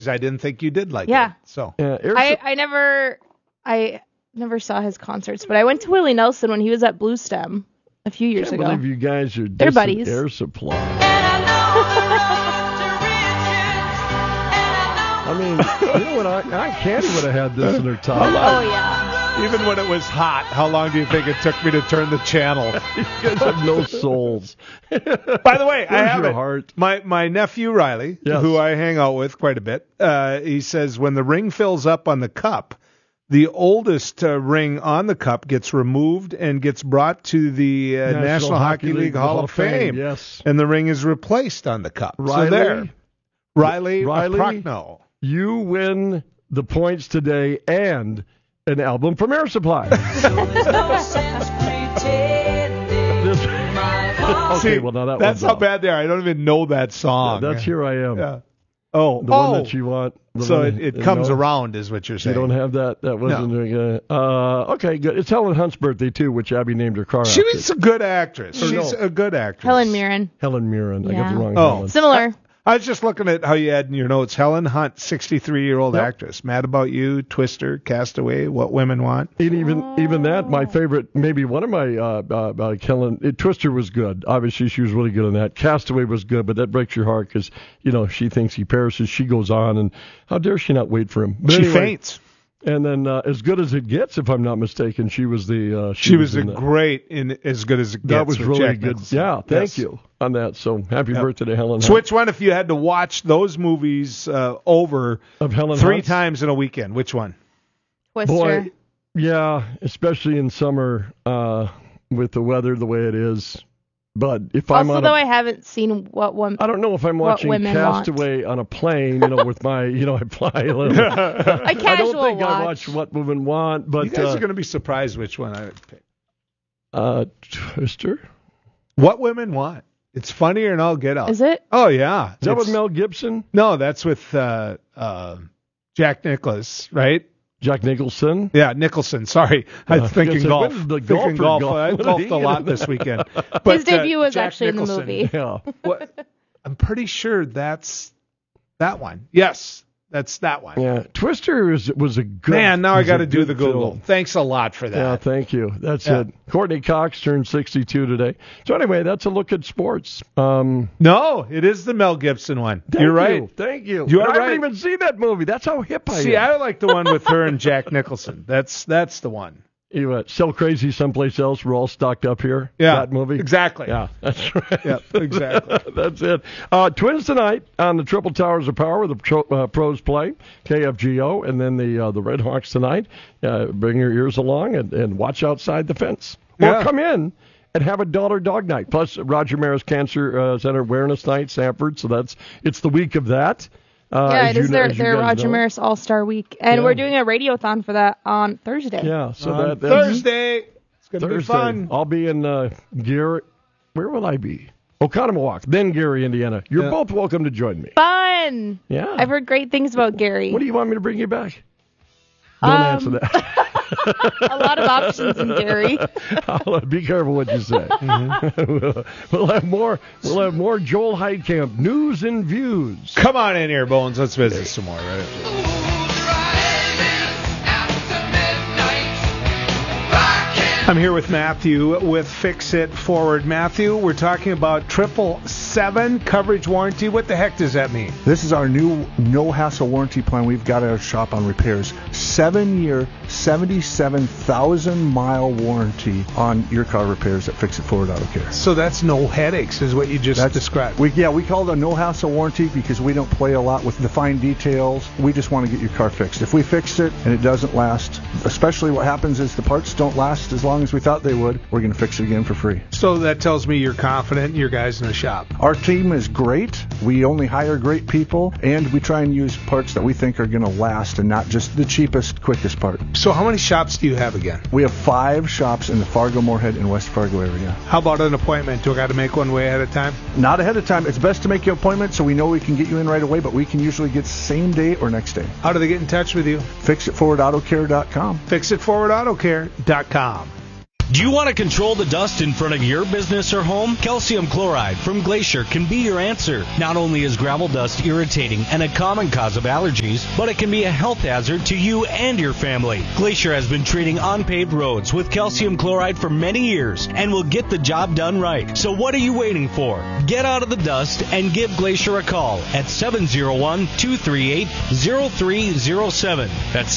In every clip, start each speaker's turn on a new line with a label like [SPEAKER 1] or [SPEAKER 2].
[SPEAKER 1] I didn't think you did like
[SPEAKER 2] Yeah.
[SPEAKER 1] it. So
[SPEAKER 2] I never saw his concerts, but I went to Willie Nelson when he was at Blue Stem a few years
[SPEAKER 3] I
[SPEAKER 2] ago.
[SPEAKER 3] can't believe you guys are
[SPEAKER 2] They're buddies.
[SPEAKER 3] Air Supply. I mean, you know what? Aunt Candy would have had this in her top.
[SPEAKER 2] Oh, yeah.
[SPEAKER 1] even when it was hot, how long do you think it took me to turn the channel?
[SPEAKER 3] You guys have no souls.
[SPEAKER 1] By the way, I have
[SPEAKER 3] your
[SPEAKER 1] it.
[SPEAKER 3] heart?
[SPEAKER 1] My nephew Riley,
[SPEAKER 3] Yes.
[SPEAKER 1] who I hang out with quite a bit, he says when the ring fills up on the cup, the oldest ring on the cup gets removed and gets brought to the National Hockey League Hall of Fame.
[SPEAKER 3] Yes.
[SPEAKER 1] And the ring is replaced on the cup.
[SPEAKER 3] Riley?
[SPEAKER 1] So there. Riley
[SPEAKER 3] Riley?
[SPEAKER 1] Prochnow.
[SPEAKER 3] You win the points today and an album from Air Supply. Okay, well, now
[SPEAKER 1] that's
[SPEAKER 3] one's
[SPEAKER 1] how
[SPEAKER 3] off.
[SPEAKER 1] bad they are. I don't even know that song.
[SPEAKER 3] That's Here I Am.
[SPEAKER 1] Yeah. Oh,
[SPEAKER 3] The one that you want.
[SPEAKER 1] So it comes around, is what you're saying.
[SPEAKER 3] You don't have that? That wasn't okay, good. It's Helen Hunt's birthday, too, which Abby named her car
[SPEAKER 1] She
[SPEAKER 3] after.
[SPEAKER 1] was a good actress.
[SPEAKER 3] Or
[SPEAKER 1] She's
[SPEAKER 3] no.
[SPEAKER 1] a good actress.
[SPEAKER 2] Helen Mirren.
[SPEAKER 3] Helen Mirren. I got
[SPEAKER 2] Yeah.
[SPEAKER 3] the wrong
[SPEAKER 1] Oh.
[SPEAKER 3] Helen.
[SPEAKER 2] Similar.
[SPEAKER 1] I was just looking at how you had in your notes. Helen Hunt, 63-year-old
[SPEAKER 3] Yep.
[SPEAKER 1] actress. Mad About You, Twister, Castaway, What Women Want.
[SPEAKER 3] And even that, my favorite, maybe one of my Helen, Twister was good. Obviously, she was really good in that. Castaway was good, but that breaks your heart because, she thinks he perishes. She goes on, and how dare she not wait for him? But
[SPEAKER 1] She
[SPEAKER 3] anyway,
[SPEAKER 1] faints.
[SPEAKER 3] And then As Good as It Gets, if I'm not mistaken, she was the...
[SPEAKER 1] She was
[SPEAKER 3] in that.
[SPEAKER 1] great in As Good as It Gets.
[SPEAKER 3] That was
[SPEAKER 1] with
[SPEAKER 3] really
[SPEAKER 1] Jack
[SPEAKER 3] good.
[SPEAKER 1] Nicholson.
[SPEAKER 3] Yeah, thank
[SPEAKER 1] Yes.
[SPEAKER 3] you on that. So happy
[SPEAKER 1] Yep.
[SPEAKER 3] birthday to Helen
[SPEAKER 1] So
[SPEAKER 3] Hunt.
[SPEAKER 1] which one, if you had to watch those movies over
[SPEAKER 3] Of Helen
[SPEAKER 1] 3
[SPEAKER 3] Hunt's?
[SPEAKER 1] times in a weekend, which one?
[SPEAKER 2] Twister.
[SPEAKER 3] Boy, yeah, especially in summer with the weather the way it is. But if I'm
[SPEAKER 2] Also,
[SPEAKER 3] on
[SPEAKER 2] though, I haven't seen what one.
[SPEAKER 3] I don't know if I'm watching
[SPEAKER 2] Women
[SPEAKER 3] Castaway on a plane, with my, I fly a little.
[SPEAKER 2] A
[SPEAKER 3] I
[SPEAKER 2] casual
[SPEAKER 3] don't think I
[SPEAKER 2] watch.
[SPEAKER 3] watch What Women Want, but
[SPEAKER 1] You guys are going to be surprised which one I would pick.
[SPEAKER 3] Twister?
[SPEAKER 1] What Women Want. It's funnier and I'll get out.
[SPEAKER 2] Is it?
[SPEAKER 1] Oh, yeah.
[SPEAKER 3] Is that with
[SPEAKER 1] It's-
[SPEAKER 3] Mel Gibson?
[SPEAKER 1] No, that's with Jack Nicklaus, right?
[SPEAKER 3] Jack Nicholson?
[SPEAKER 1] Yeah, Nicholson. Sorry, I was thinking
[SPEAKER 3] so
[SPEAKER 1] golf.
[SPEAKER 3] when did the
[SPEAKER 1] Thinking
[SPEAKER 3] golfer
[SPEAKER 1] golf.
[SPEAKER 3] go?
[SPEAKER 1] I
[SPEAKER 3] When did
[SPEAKER 1] golfed
[SPEAKER 3] he
[SPEAKER 1] a
[SPEAKER 3] get
[SPEAKER 1] lot
[SPEAKER 3] in
[SPEAKER 1] this
[SPEAKER 3] there?
[SPEAKER 1] weekend.
[SPEAKER 2] His
[SPEAKER 1] But,
[SPEAKER 2] debut was
[SPEAKER 1] Jack
[SPEAKER 2] actually
[SPEAKER 1] Nicholson.
[SPEAKER 2] in the movie.
[SPEAKER 3] Yeah.
[SPEAKER 1] What? I'm pretty sure that's that one. Yes, that's that one.
[SPEAKER 3] Yeah. Twister was a good...
[SPEAKER 1] Man, now I
[SPEAKER 3] was
[SPEAKER 1] got
[SPEAKER 3] a
[SPEAKER 1] to do
[SPEAKER 3] good
[SPEAKER 1] the Google.
[SPEAKER 3] film.
[SPEAKER 1] Thanks a lot for that.
[SPEAKER 3] Yeah, thank you. That's
[SPEAKER 1] Yeah.
[SPEAKER 3] it. Courtney Cox turned 62 today. So anyway, that's a look at sports.
[SPEAKER 1] No, it is the Mel Gibson one. You're right.
[SPEAKER 3] Thank you.
[SPEAKER 1] You are
[SPEAKER 3] I haven't
[SPEAKER 1] right.
[SPEAKER 3] even seen that movie. That's how hip I
[SPEAKER 1] See,
[SPEAKER 3] am.
[SPEAKER 1] I like the one with her and Jack Nicholson. That's the one.
[SPEAKER 3] You Sell Crazy Someplace Else. We're all stocked up here.
[SPEAKER 1] Yeah,
[SPEAKER 3] That movie.
[SPEAKER 1] exactly.
[SPEAKER 3] Yeah, that's right.
[SPEAKER 1] Yeah, exactly.
[SPEAKER 3] That's it. Twins tonight on the Triple Towers of Power with the pros play, KFGO, and then the Red Hawks tonight. Bring your ears along and watch outside the fence.
[SPEAKER 1] Yeah.
[SPEAKER 3] Or come in and have a dollar dog night. Plus Roger Maris Cancer Center Awareness Night, Sanford. So it's the week of that.
[SPEAKER 2] Yeah, it is their
[SPEAKER 3] guys
[SPEAKER 2] Roger
[SPEAKER 3] know.
[SPEAKER 2] Maris All-Star Week. And
[SPEAKER 3] Yeah.
[SPEAKER 2] we're doing a radiothon for that on Thursday.
[SPEAKER 3] Yeah, so
[SPEAKER 1] On
[SPEAKER 3] that's
[SPEAKER 1] Thursday. It's going to be
[SPEAKER 3] Thursday.
[SPEAKER 1] fun.
[SPEAKER 3] I'll be in Gary. Where will I be? Oconomowoc, then Gary, Indiana. You're both welcome to join me.
[SPEAKER 2] Fun!
[SPEAKER 3] Yeah.
[SPEAKER 2] I've heard great things about Gary.
[SPEAKER 3] What do you want me to bring you back? Don't answer that.
[SPEAKER 2] A lot of options in Gary.
[SPEAKER 3] Be careful what you say. We'll have more Joel Heidkamp news and views.
[SPEAKER 1] Come on in here, Bones. Let's visit some more. Right? I'm here with Matthew with Fix It Forward. Matthew, we're talking about 777 coverage warranty. What the heck does that mean?
[SPEAKER 4] This is our new no-hassle warranty plan we've got at our shop on repairs. 7-year, 77,000-mile warranty on your car repairs at Fix It Forward Auto Care.
[SPEAKER 1] So that's no headaches, is what you just described.
[SPEAKER 4] We call it a no-hassle warranty because we don't play a lot with the fine details. We just want to get your car fixed. If we fix it and it doesn't last, especially what happens is the parts don't last as long as we thought they would, we're going to fix it again for free.
[SPEAKER 1] So that tells me you're confident in your guys in the shop.
[SPEAKER 4] Our team is great. We only hire great people, and we try and use parts that we think are going to last and not just the cheapest, quickest part.
[SPEAKER 1] So how many shops do you have again?
[SPEAKER 4] We have 5 shops in the Fargo, Moorhead, and West Fargo area.
[SPEAKER 1] How about an appointment? Do I got to make one way ahead of time?
[SPEAKER 4] Not ahead of time. It's best to make your appointment so we know we can get you in right away, but we can usually get same day or next day.
[SPEAKER 1] How do they get in touch with you?
[SPEAKER 4] FixItForwardAutoCare.com.
[SPEAKER 1] FixItForwardAutoCare.com.
[SPEAKER 5] Do you want to control the dust in front of your business or home? Calcium chloride from Glacier can be your answer. Not only is gravel dust irritating and a common cause of allergies, but it can be a health hazard to you and your family. Glacier has been treating unpaved roads with calcium chloride for many years and will get the job done right. So what are you waiting for? Get out of the dust and give Glacier a call at 701-238-0307. That's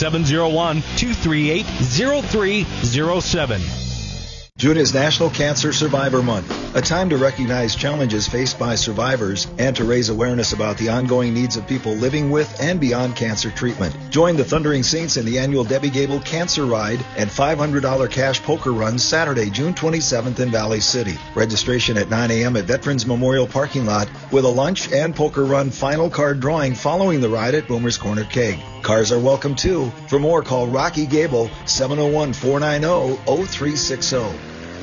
[SPEAKER 5] 701-238-0307.
[SPEAKER 6] June is National Cancer Survivor Month, a time to recognize challenges faced by survivors and to raise awareness about the ongoing needs of people living with and beyond cancer treatment. Join the Thundering Saints in the annual Debbie Gable Cancer Ride and $500 cash poker run Saturday, June 27th in Valley City. Registration at 9 a.m. at Veterans Memorial Parking Lot with a lunch and poker run final card drawing following the ride at Boomer's Corner Keg. Cars are welcome too. For more, call Rocky Gable, 701-490-0360.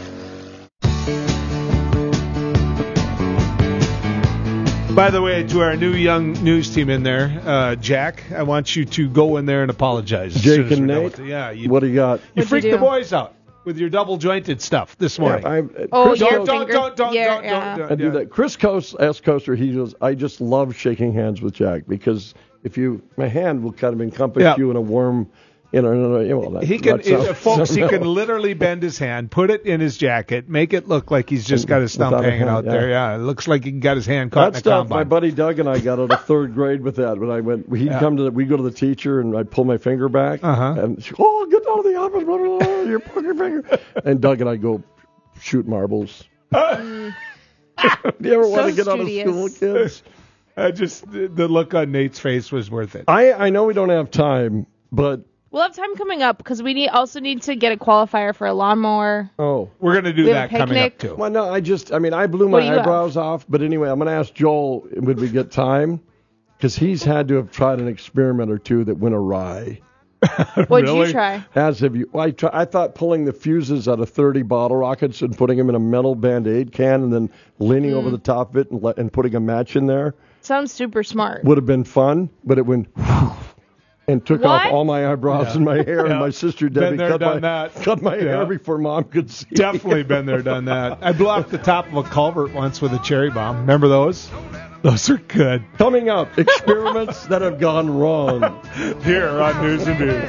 [SPEAKER 1] By the way, to our new young news team in there, Jack, I want you to go in there and apologize.
[SPEAKER 3] Jake and Nate?
[SPEAKER 1] What
[SPEAKER 3] do you got?
[SPEAKER 1] You freaked the boys out with your double-jointed stuff this morning.
[SPEAKER 2] Don't
[SPEAKER 3] I do that. Chris Coaster, he goes, I just love shaking hands with Jack because my hand will kind of encompass you in a warm... He can literally bend his hand, put it in his jacket, make it look like he's just got his thumb hanging out there. Yeah, it looks like he got his hand caught in a combine. My buddy Doug and I got out of third grade with that. When I went, we go to the teacher and I'd pull my finger back, and she, get out of the office, blah, blah, blah, you poke your finger. And Doug and I go shoot marbles. Do you ever want to get out of school, kids?
[SPEAKER 1] The look on Nate's face was worth it.
[SPEAKER 3] I know we don't have time, but.
[SPEAKER 2] We'll have time coming up because we also need to get a qualifier for a lawnmower.
[SPEAKER 3] Oh.
[SPEAKER 1] We're going to do that coming up, too.
[SPEAKER 3] Well, no, I blew my eyebrows off. But anyway, I'm going to ask Joel, would we get time? Because he's had to have tried an experiment or two that went awry.
[SPEAKER 2] What did you try?
[SPEAKER 3] As have you. I thought pulling the fuses out of 30 bottle rockets and putting them in a metal Band-Aid can and then leaning over the top of it and putting a match in there.
[SPEAKER 2] Sounds super smart.
[SPEAKER 3] Would have been fun, but it went... and took off all my eyebrows and my hair, and my sister Debbie cut my hair before Mom could see.
[SPEAKER 1] Definitely been there, done that. I blew off the top of a culvert once with a cherry bomb. Remember those? Those are good.
[SPEAKER 3] Coming up, experiments that have gone wrong.
[SPEAKER 1] Here on News and News.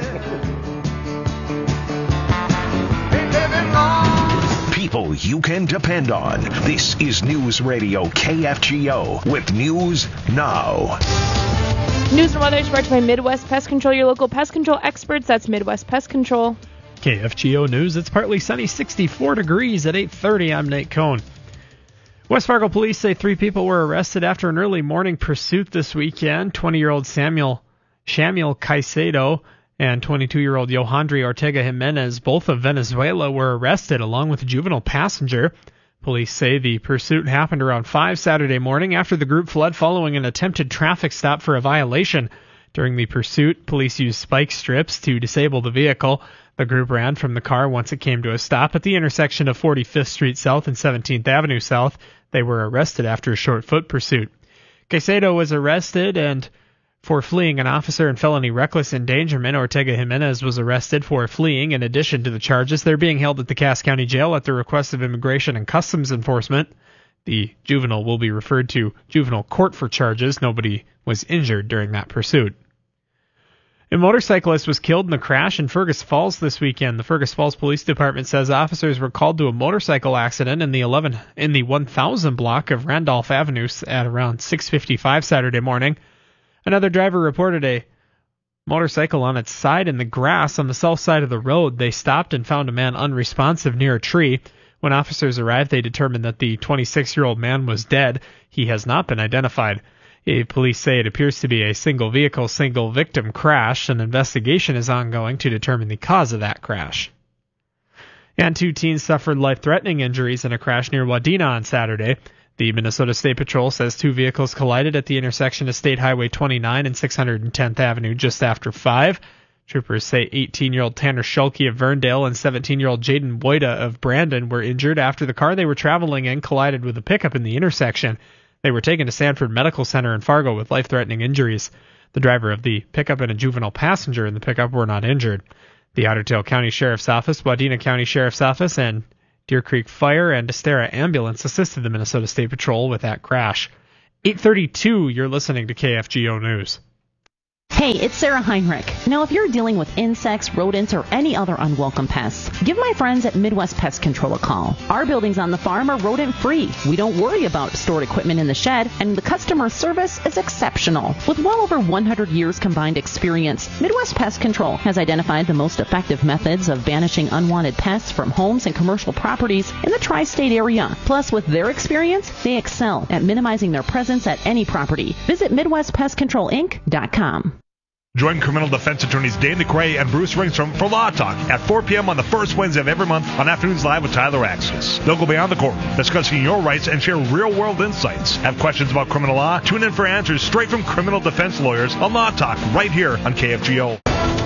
[SPEAKER 7] People you can depend on. This is News Radio KFGO with News Now.
[SPEAKER 2] News and weather is brought to you by Midwest Pest Control, your local pest control experts. That's Midwest Pest Control.
[SPEAKER 8] KFGO News. It's partly sunny, 64 degrees at 8:30. I'm Nate Cohn. West Fargo police say 3 people were arrested after an early morning pursuit this weekend. 20-year-old Shamuel Caicedo and 22-year-old Yohandri Ortega Jimenez, both of Venezuela, were arrested along with a juvenile passenger. Police say the pursuit happened around 5 Saturday morning after the group fled following an attempted traffic stop for a violation. During the pursuit, police used spike strips to disable the vehicle. The group ran from the car once it came to a stop at the intersection of 45th Street South and 17th Avenue South. They were arrested after a short foot pursuit. Caicedo was arrested for fleeing an officer and felony reckless endangerment. Ortega Jimenez was arrested for fleeing. In addition to the charges, they're being held at the Cass County Jail at the request of Immigration and Customs Enforcement. The juvenile will be referred to juvenile court for charges. Nobody was injured during that pursuit. A motorcyclist was killed in a crash in Fergus Falls this weekend. The Fergus Falls Police Department says officers were called to a motorcycle accident in the 1000 block of Randolph Avenue at around 6:55 Saturday morning. Another driver reported a motorcycle on its side in the grass on the south side of the road. They stopped and found a man unresponsive near a tree. When officers arrived, they determined that the 26-year-old man was dead. He has not been identified. Police say it appears to be a single vehicle, single victim crash. An investigation is ongoing to determine the cause of that crash. And 2 teens suffered life-threatening injuries in a crash near Wadena on Saturday. The Minnesota State Patrol says 2 vehicles collided at the intersection of State Highway 29 and 610th Avenue just after 5. Troopers say 18-year-old Tanner Schulke of Verndale and 17-year-old Jaden Boyda of Brandon were injured after the car they were traveling in collided with a pickup in the intersection. They were taken to Sanford Medical Center in Fargo with life-threatening injuries. The driver of the pickup and a juvenile passenger in the pickup were not injured. The Otter Tail County Sheriff's Office, Wadena County Sheriff's Office, and Deer Creek Fire and Estera Ambulance assisted the Minnesota State Patrol with that crash. 8:32, you're listening to KFGO News.
[SPEAKER 9] Hey, it's Sarah Heinrich. Now, if you're dealing with insects, rodents, or any other unwelcome pests, give my friends at Midwest Pest Control a call. Our buildings on the farm are rodent-free. We don't worry about stored equipment in the shed, and the customer service is exceptional. With well over 100 years combined experience, Midwest Pest Control has identified the most effective methods of banishing unwanted pests from homes and commercial properties in the tri-state area. Plus, with their experience, they excel at minimizing their presence at any property. Visit MidwestPestControlInc.com.
[SPEAKER 10] Join criminal defense attorneys Dave McRae and Bruce Ringstrom for Law Talk at 4 p.m. on the first Wednesday of every month on Afternoons Live with Tyler Axis. They'll go beyond the court, discussing your rights and share real-world insights. Have questions about criminal law? Tune in for answers straight from criminal defense lawyers on Law Talk right here on KFGO.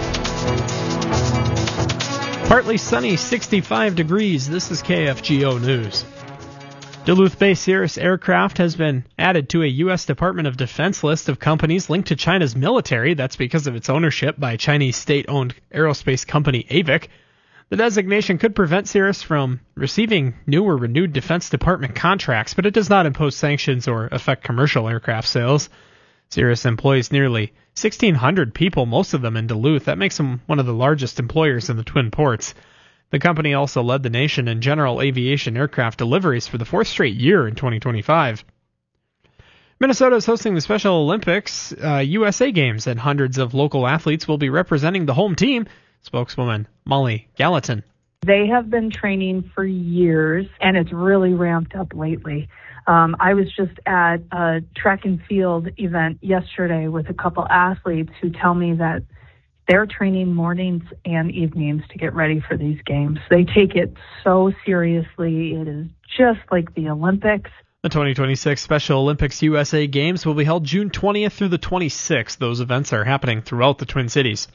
[SPEAKER 8] Partly sunny, 65 degrees. This is KFGO News. Duluth-based Cirrus Aircraft has been added to a U.S. Department of Defense list of companies linked to China's military. That's because of its ownership by Chinese state-owned aerospace company AVIC. The designation could prevent Cirrus from receiving new or renewed Defense Department contracts, but it does not impose sanctions or affect commercial aircraft sales. Cirrus employs nearly 1,600 people, most of them in Duluth. That makes them one of the largest employers in the Twin Ports. The company also led the nation in general aviation aircraft deliveries for the fourth straight year in 2025. Minnesota is hosting the Special Olympics USA Games, and hundreds of local athletes will be representing the home team. Spokeswoman Molly Gallatin.
[SPEAKER 11] They have been training for years, and it's really ramped up lately. I was just at a track and field event yesterday with a couple athletes who tell me that they're training mornings and evenings to get ready for these games. They take it so seriously. It is just like the Olympics.
[SPEAKER 8] The 2026 Special Olympics USA Games will be held June 20th through the 26th. Those events are happening throughout the Twin Cities.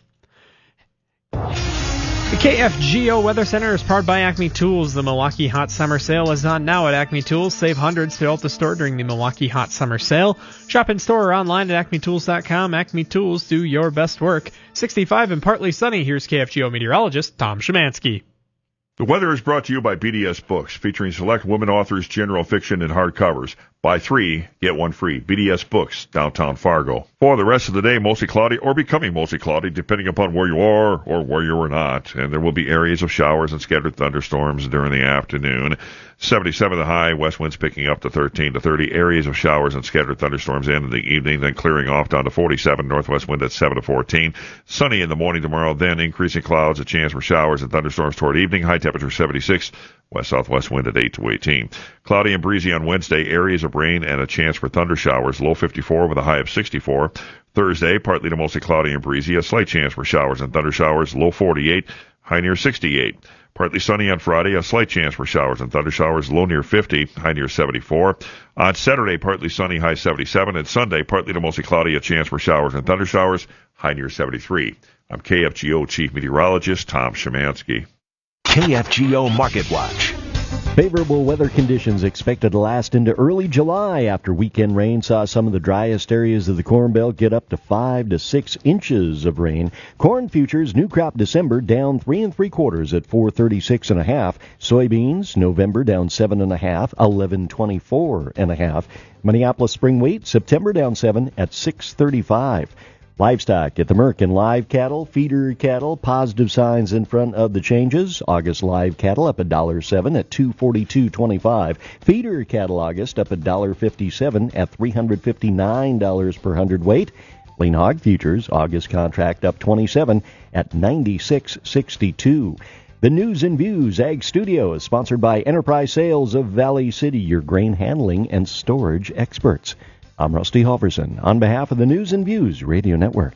[SPEAKER 8] The KFGO Weather Center is powered by Acme Tools. The Milwaukee Hot Summer Sale is on now at Acme Tools. Save hundreds throughout the store during the Milwaukee Hot Summer Sale. Shop in store or online at acmetools.com. Acme Tools, do your best work. 65 and partly sunny. Here's KFGO meteorologist Tom Szymanski.
[SPEAKER 12] The weather is brought to you by BDS Books, featuring select women authors, general fiction, and hardcovers. Buy 3, get 1 free. BDS Books, downtown Fargo. For the rest of the day, mostly cloudy or becoming mostly cloudy, depending upon where you are or where you are not. And there will be areas of showers and scattered thunderstorms during the afternoon. 77 the high, west winds picking up to 13 to 30. Areas of showers and scattered thunderstorms in the evening, then clearing off down to 47. Northwest wind at 7 to 14. Sunny in the morning tomorrow, then increasing clouds, a chance for showers and thunderstorms toward evening. High temperature 76. West-southwest wind at 8 to 18. Cloudy and breezy on Wednesday. Areas of rain and a chance for thunder showers. Low 54 with a high of 64. Thursday, partly to mostly cloudy and breezy. A slight chance for showers and thunder showers. Low 48. High near 68. Partly sunny on Friday. A slight chance for showers and thunder showers. Low near 50. High near 74. On Saturday, partly sunny. High 77. And Sunday, partly to mostly cloudy. A chance for showers and thunder showers. High near 73. I'm KFGO Chief Meteorologist Tom Szymanski.
[SPEAKER 7] KFGO Market Watch.
[SPEAKER 13] Favorable weather conditions expected to last into early July after weekend rain saw some of the driest areas of the Corn Belt get up to 5 to 6 inches of rain. Corn futures new crop December down 3 3/4 at 436.5. Soybeans November down 7.5, 1124.5. Minneapolis spring wheat September down 7 at 635. Livestock at the Merck live cattle, feeder cattle, positive signs in front of the changes. August live cattle up $1.07 at $242.25. Feeder cattle August up $1.57 at $359 per hundredweight. Lean hog futures August contract up 27 at 96.62. The News and Views Ag Studio is sponsored by Enterprise Sales of Valley City, your grain handling and storage experts. I'm Rusty Halverson on behalf of the News and Views Radio Network.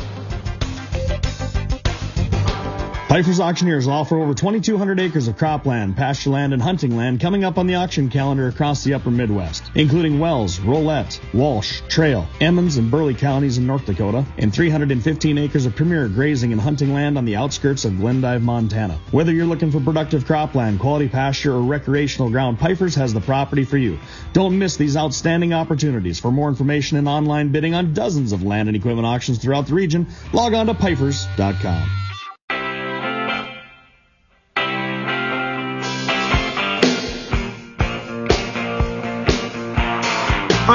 [SPEAKER 14] Pfeiffer's Auctioneers will offer over 2,200 acres of cropland, pasture land, and hunting land coming up on the auction calendar across the upper Midwest, including Wells, Rolette, Walsh, Trail, Emmons, and Burley counties in North Dakota, and 315 acres of premier grazing and hunting land on the outskirts of Glendive, Montana. Whether you're looking for productive cropland, quality pasture, or recreational ground, Pfeiffer's has the property for you. Don't miss these outstanding opportunities. For more information and online bidding on dozens of land and equipment auctions throughout the region, log on to Pfeiffer's.com.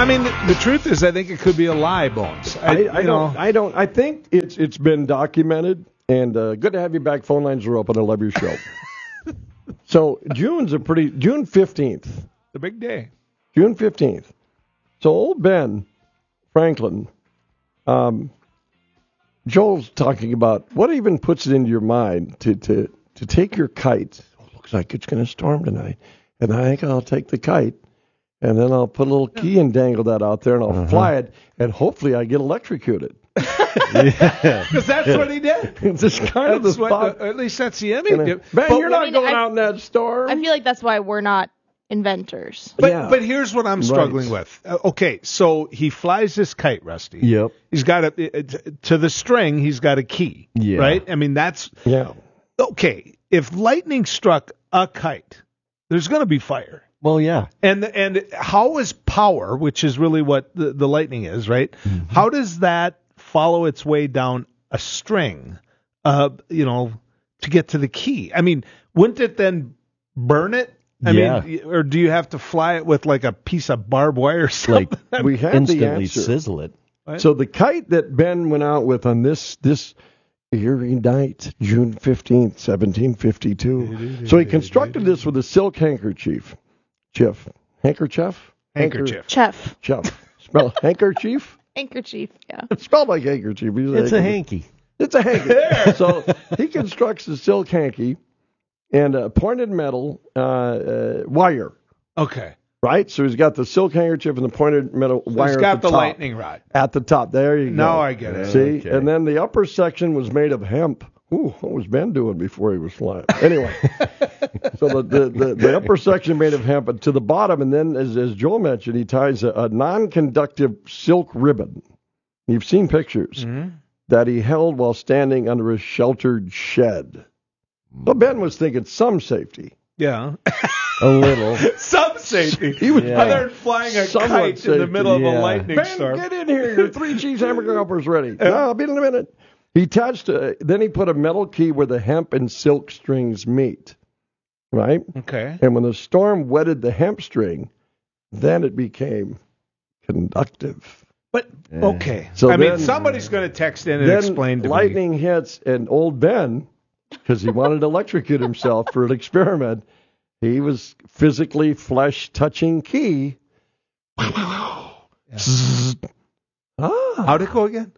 [SPEAKER 1] I mean, the truth is, I think it could be a lie, Bones.
[SPEAKER 3] I think it's been documented, and good to have you back. Phone lines are open. I love your show. So June 15th.
[SPEAKER 1] The big day.
[SPEAKER 3] June 15th. So old Ben Franklin, Joel's talking about what even puts it into your mind to take your kite. Looks like it's going to storm tonight, and I think I'll take the kite. And then I'll put a little key and dangle that out there, and I'll fly it, and hopefully I get electrocuted.
[SPEAKER 1] Because that's what he did.
[SPEAKER 3] It's just kind of the thought.
[SPEAKER 1] At least that's the ending.
[SPEAKER 3] Ben, you're not going out in that storm.
[SPEAKER 2] I feel like that's why we're not inventors.
[SPEAKER 1] But here's what I'm struggling with. Okay, so he flies this kite, Rusty.
[SPEAKER 13] Yep.
[SPEAKER 1] He's got to the string. He's got a key.
[SPEAKER 13] Yeah.
[SPEAKER 1] Right. I mean that's okay. If lightning struck a kite, there's going to be fire.
[SPEAKER 13] Well, yeah.
[SPEAKER 1] And how is power, which is really what the lightning is, right? Mm-hmm. How does that follow its way down a string, to get to the key? I mean, wouldn't it then burn it? I mean, or do you have to fly it with like a piece of barbed wire or something?
[SPEAKER 3] Like we have
[SPEAKER 13] instantly
[SPEAKER 3] the
[SPEAKER 13] sizzle it.
[SPEAKER 1] Right?
[SPEAKER 3] So the kite that Ben went out with on this eerie night, June 15th, 1752. So he constructed this with a silk handkerchief. Handkerchief. Spell handkerchief?
[SPEAKER 2] Handkerchief, yeah.
[SPEAKER 3] It spelled like handkerchief.
[SPEAKER 13] It's a hanky.
[SPEAKER 3] It's a hanky. So he constructs a silk hanky and a pointed metal wire.
[SPEAKER 1] Okay.
[SPEAKER 3] Right? So he's got the silk handkerchief and the pointed metal wire
[SPEAKER 1] he's got
[SPEAKER 3] at the
[SPEAKER 1] the
[SPEAKER 3] top.
[SPEAKER 1] lightning rod.
[SPEAKER 3] At the top. There you go.
[SPEAKER 1] Now I get it.
[SPEAKER 3] See?
[SPEAKER 13] Okay.
[SPEAKER 3] And then the upper section was made of hemp. Ooh, what was Ben doing before he was flying? Anyway, so the upper section made of hemp, and to the bottom, and then as Joel mentioned, he ties a non-conductive silk ribbon. You've seen pictures that he held while standing under a sheltered shed. So Ben was thinking some safety.
[SPEAKER 1] Yeah.
[SPEAKER 13] A little.
[SPEAKER 1] Some safety.
[SPEAKER 3] He was
[SPEAKER 1] other than flying a kite in the middle of a lightning storm.
[SPEAKER 3] Ben, get in here. Your 3 cheese hamburger helper's ready. No, I'll be in a minute. He then he put a metal key where the hemp and silk strings meet, right?
[SPEAKER 1] Okay.
[SPEAKER 3] And when the storm wetted the hemp string, then it became conductive.
[SPEAKER 1] But, okay.
[SPEAKER 3] So
[SPEAKER 1] I mean, somebody's going to text in and explain to me.
[SPEAKER 3] Lightning hits, and old Ben, because he wanted to electrocute himself for an experiment, he was physically flesh-touching key.
[SPEAKER 1] How'd it go again?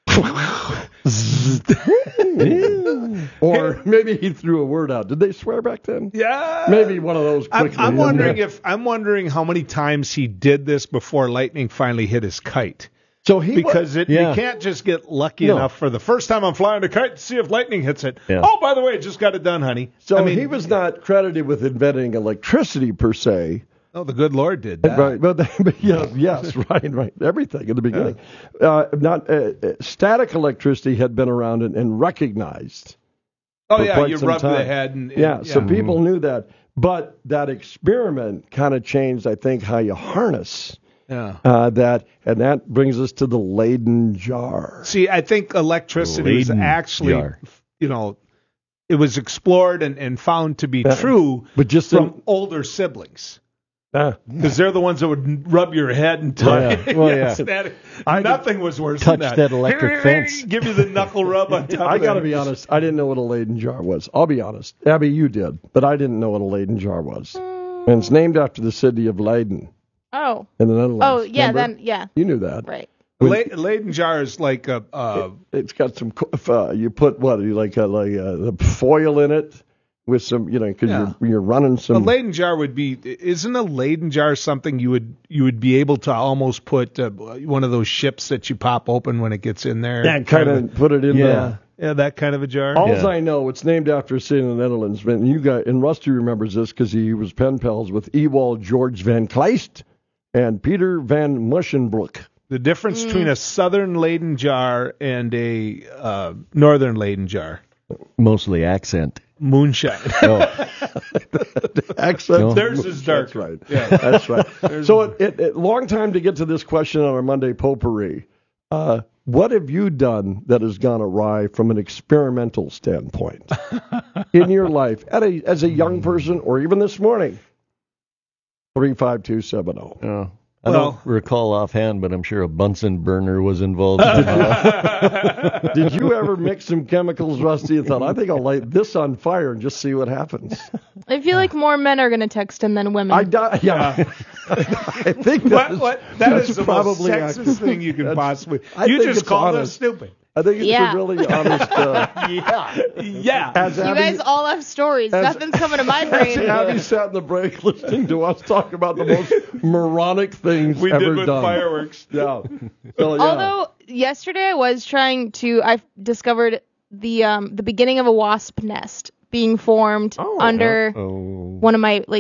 [SPEAKER 3] Or maybe he threw a word out. Did they swear back then?
[SPEAKER 1] Yeah.
[SPEAKER 3] Maybe one of those quickly.
[SPEAKER 1] I'm wondering how many times he did this before lightning finally hit his kite.
[SPEAKER 3] So you
[SPEAKER 1] can't just get lucky enough for the first time I'm flying a kite to see if lightning hits it.
[SPEAKER 13] Yeah.
[SPEAKER 1] Oh, by the way, just got it done, honey.
[SPEAKER 3] So he was not credited with inventing electricity per se.
[SPEAKER 1] Oh, the good Lord did that.
[SPEAKER 3] Right, but yes, right. Everything in the beginning. Static electricity had been around and recognized.
[SPEAKER 1] Oh, yeah, you rub the head.
[SPEAKER 3] So people knew that. But that experiment kind of changed, I think, how you harness that. And that brings us to the Leyden jar.
[SPEAKER 1] See, I think electricity was actually, it was explored and found to be true from older siblings. Because they're the ones that would rub your head and tell you. Nothing was worse than that.
[SPEAKER 13] Touch that electric fence.
[SPEAKER 1] Give you the knuckle rub on top.
[SPEAKER 3] I got to be honest. I didn't know what a Leyden jar was. I'll be honest. Abby, you did, but I didn't know what a Leyden jar was. And it's named after the city of Leiden.
[SPEAKER 2] Oh.
[SPEAKER 3] In the Netherlands.
[SPEAKER 2] Oh, yeah.
[SPEAKER 3] Remember?
[SPEAKER 2] Then yeah.
[SPEAKER 3] You knew that,
[SPEAKER 2] right?
[SPEAKER 1] Leyden jar is like a.
[SPEAKER 3] It's got some. You put the foil in it. With some, because you're running some.
[SPEAKER 1] A Leyden jar would be. Isn't a Leyden jar something you would be able to almost put one of those ships that you pop open when it gets in there?
[SPEAKER 3] That kind of put it in there.
[SPEAKER 1] Yeah, that kind of a jar.
[SPEAKER 3] All I know, it's named after a city in the Netherlands. And Rusty remembers this because he was pen pals with Ewald George van Kleist and Peter van Musschenbroek.
[SPEAKER 1] The difference between a southern Leyden jar and a northern Leyden jar.
[SPEAKER 13] Mostly accent.
[SPEAKER 1] Moonshine.
[SPEAKER 3] Accent.
[SPEAKER 1] Theirs is dark.
[SPEAKER 3] That's right.
[SPEAKER 1] Yeah.
[SPEAKER 3] That's right. So long time to get to this question on our Monday potpourri. What have you done that has gone awry from an experimental standpoint in your life as a young person or even this morning? 35270.
[SPEAKER 13] I don't recall offhand, but I'm sure a Bunsen burner was involved.
[SPEAKER 3] Did you ever mix some chemicals, Rusty, and thought, I think I'll light this on fire and just see what happens?
[SPEAKER 2] I feel like more men are going to text him than women.
[SPEAKER 3] I think
[SPEAKER 1] that is the most sexist thing you can possibly. You just called us stupid.
[SPEAKER 3] I think it's a really honest.
[SPEAKER 1] Yeah.
[SPEAKER 2] You guys all have stories. Nothing's coming to my brain.
[SPEAKER 3] Abby sat in the break listening to us talk about the most moronic things
[SPEAKER 1] we
[SPEAKER 3] ever
[SPEAKER 1] did with
[SPEAKER 3] done.
[SPEAKER 1] Fireworks.
[SPEAKER 3] Yeah. So,
[SPEAKER 2] Although yesterday I was I discovered the beginning of a wasp nest being formed under one of my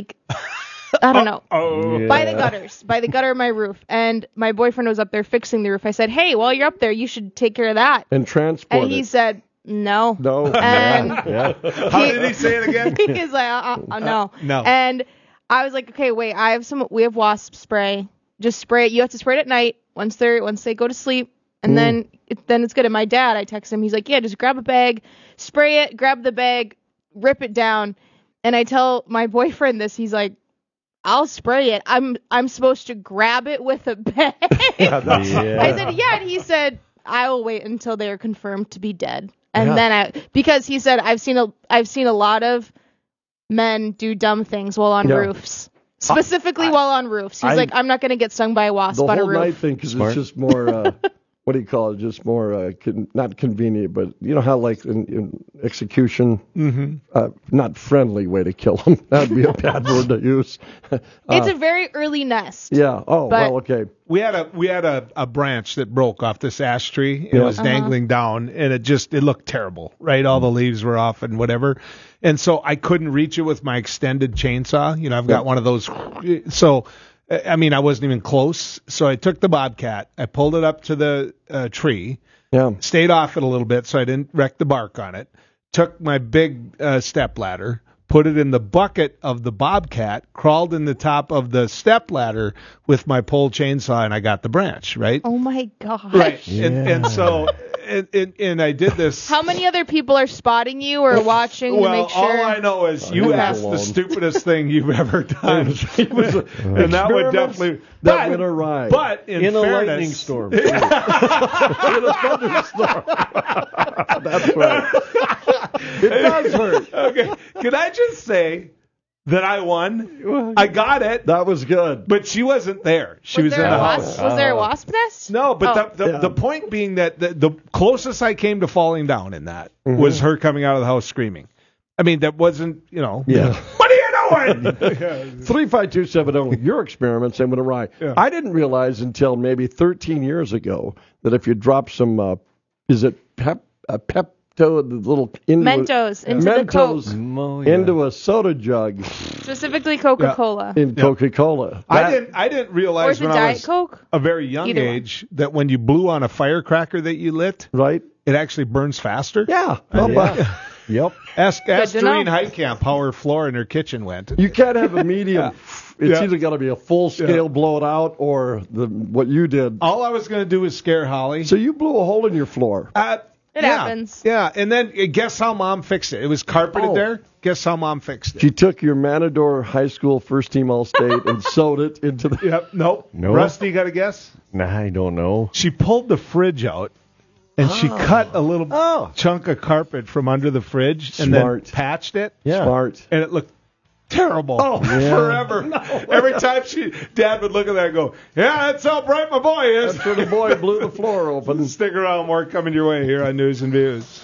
[SPEAKER 2] I don't know. By the gutters. By the gutter of my roof. And my boyfriend was up there fixing the roof. I said, hey, while you're up there, you should take care of that.
[SPEAKER 3] And transport
[SPEAKER 2] And he said, no.
[SPEAKER 3] No.
[SPEAKER 2] And
[SPEAKER 1] How did he say it again?
[SPEAKER 2] He's like, no.
[SPEAKER 1] No.
[SPEAKER 2] And I was like, okay, wait, we have wasp spray. Just spray it. You have to spray it at night once they go to sleep. And then it's good. And my dad, I text him. He's like, yeah, just grab a bag, spray it, grab the bag, rip it down. And I tell my boyfriend this. He's like, I'll spray it. I'm supposed to grab it with a bag. I said, yeah. And he said, I will wait until they are confirmed to be dead. And then because he said, I've seen a lot of men do dumb things while on roofs. Specifically while on roofs. He's like, I'm not going to get stung by a wasp on a roof.
[SPEAKER 3] The whole night thing, because it's just more, what do you call it? Just more, not convenient, but you know how like in execution, not friendly way to kill them. That'd be a bad word to use.
[SPEAKER 2] It's a very early nest.
[SPEAKER 3] Yeah. Oh, well, okay.
[SPEAKER 1] We had a branch that broke off this ash tree. It was dangling down, and it looked terrible, right? All the leaves were off and whatever. And so I couldn't reach it with my extended chainsaw. You know, I've got one of those. So, I mean, I wasn't even close. So I took the Bobcat. I pulled it up to the tree.
[SPEAKER 3] Yeah.
[SPEAKER 1] Stayed off it a little bit so I didn't wreck the bark on it. Took my big step ladder, put it in the bucket of the Bobcat, crawled in the top of the step ladder with my pole chainsaw, and I got the branch, right?
[SPEAKER 2] Oh, my God.
[SPEAKER 1] Right. Yeah. And so... And I did this.
[SPEAKER 2] How many other people are spotting you or watching to make sure?
[SPEAKER 1] All I know is you asked the stupidest thing you've ever done. And that would definitely...
[SPEAKER 3] That went awry.
[SPEAKER 1] But in
[SPEAKER 13] a
[SPEAKER 1] fairness,
[SPEAKER 13] lightning storm.
[SPEAKER 3] In a thunderstorm. That's right. It does hurt.
[SPEAKER 1] Okay. Can I just say that I won? I got it.
[SPEAKER 3] That was good.
[SPEAKER 1] But she wasn't there. She was in the house.
[SPEAKER 2] Was there a wasp nest?
[SPEAKER 1] No, but the point being that the closest I came to falling down in that was her coming out of the house screaming. I mean, that wasn't,
[SPEAKER 3] Yeah.
[SPEAKER 1] What are you doing?
[SPEAKER 3] 35270, your experiments they went awry.
[SPEAKER 1] Yeah.
[SPEAKER 3] I didn't realize until maybe 13 years ago that if you drop some, is it Pepto, the little
[SPEAKER 2] Mentos into the Coke.
[SPEAKER 3] Into a soda jug.
[SPEAKER 2] Specifically Coca-Cola.
[SPEAKER 3] In Coca-Cola.
[SPEAKER 1] I didn't realize when I was
[SPEAKER 2] Coke?
[SPEAKER 1] a very young age that when you blew on a firecracker that you lit,
[SPEAKER 3] right,
[SPEAKER 1] it actually burns faster.
[SPEAKER 3] Yeah. Yep.
[SPEAKER 1] Ask Doreen Heitkamp how her floor in her kitchen went.
[SPEAKER 3] You can't have a medium. It's either got to be a full scale blow it out or what you did.
[SPEAKER 1] All I was going to do was scare Holly.
[SPEAKER 3] So you blew a hole in your floor.
[SPEAKER 2] It happens.
[SPEAKER 1] Yeah, and then guess how Mom fixed it? It was carpeted there. Guess how Mom fixed it?
[SPEAKER 3] She took your Matador High School first team All-State and sewed it into the...
[SPEAKER 1] Yep, nope. Rusty, got a guess?
[SPEAKER 13] Nah, I don't know.
[SPEAKER 1] She pulled the fridge out, and she cut a little chunk of carpet from under the fridge and then patched it.
[SPEAKER 3] Yeah. Smart.
[SPEAKER 1] And it looked terrible forever. No, every time Dad would look at that and go, yeah, that's how bright my boy is.
[SPEAKER 3] That's where the boy blew the floor open.
[SPEAKER 1] Stick around, more coming your way here on News and Views.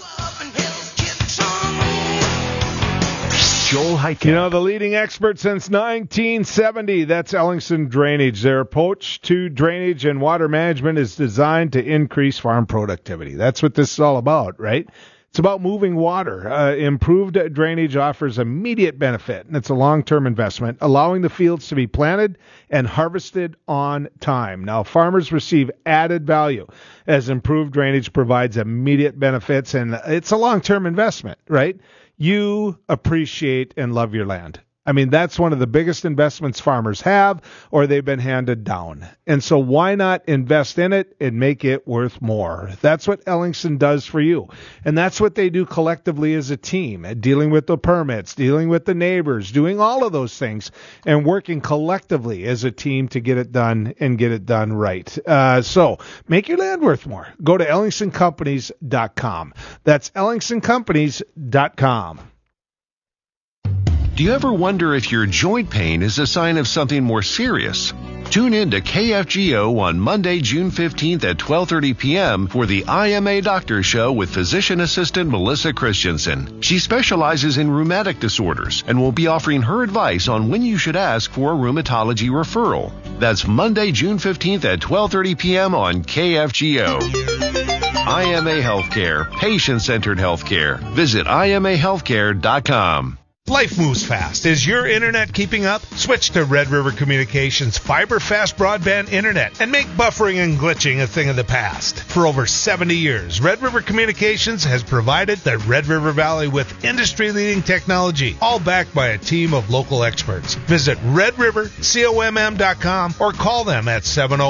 [SPEAKER 7] Joel Heitkamp.
[SPEAKER 1] You know, the leading expert since 1970, that's Ellingson Drainage. Their approach to drainage and water management is designed to increase farm productivity. That's what this is all about, right? It's about moving water. Improved drainage offers immediate benefit, and it's a long-term investment, allowing the fields to be planted and harvested on time. Now, farmers receive added value as improved drainage provides immediate benefits, and it's a long-term investment, right? You appreciate and love your land. I mean, that's one of the biggest investments farmers have, or they've been handed down. And so why not invest in it and make it worth more? That's what Ellingson does for you. And that's what they do collectively as a team, dealing with the permits, dealing with the neighbors, doing all of those things, and working collectively as a team to get it done and get it done right. So make your land worth more. Go to EllingsonCompanies.com. That's EllingsonCompanies.com.
[SPEAKER 7] Do you ever wonder if your joint pain is a sign of something more serious? Tune in to KFGO on Monday, June 15th at 12:30 p.m. for the IMA Doctor Show with physician assistant Melissa Christensen. She specializes in rheumatic disorders and will be offering her advice on when you should ask for a rheumatology referral. That's Monday, June 15th at 12:30 p.m. on KFGO. IMA Healthcare, patient-centered healthcare. Visit IMAHealthcare.com.
[SPEAKER 1] Life moves fast. Is your internet keeping up? Switch to Red River Communications fiber fast broadband internet and make buffering and glitching a thing of the past. For over 70 years, Red River Communications has provided the Red River Valley with industry-leading technology, all backed by a team of local experts. Visit redrivercomm.com or call them at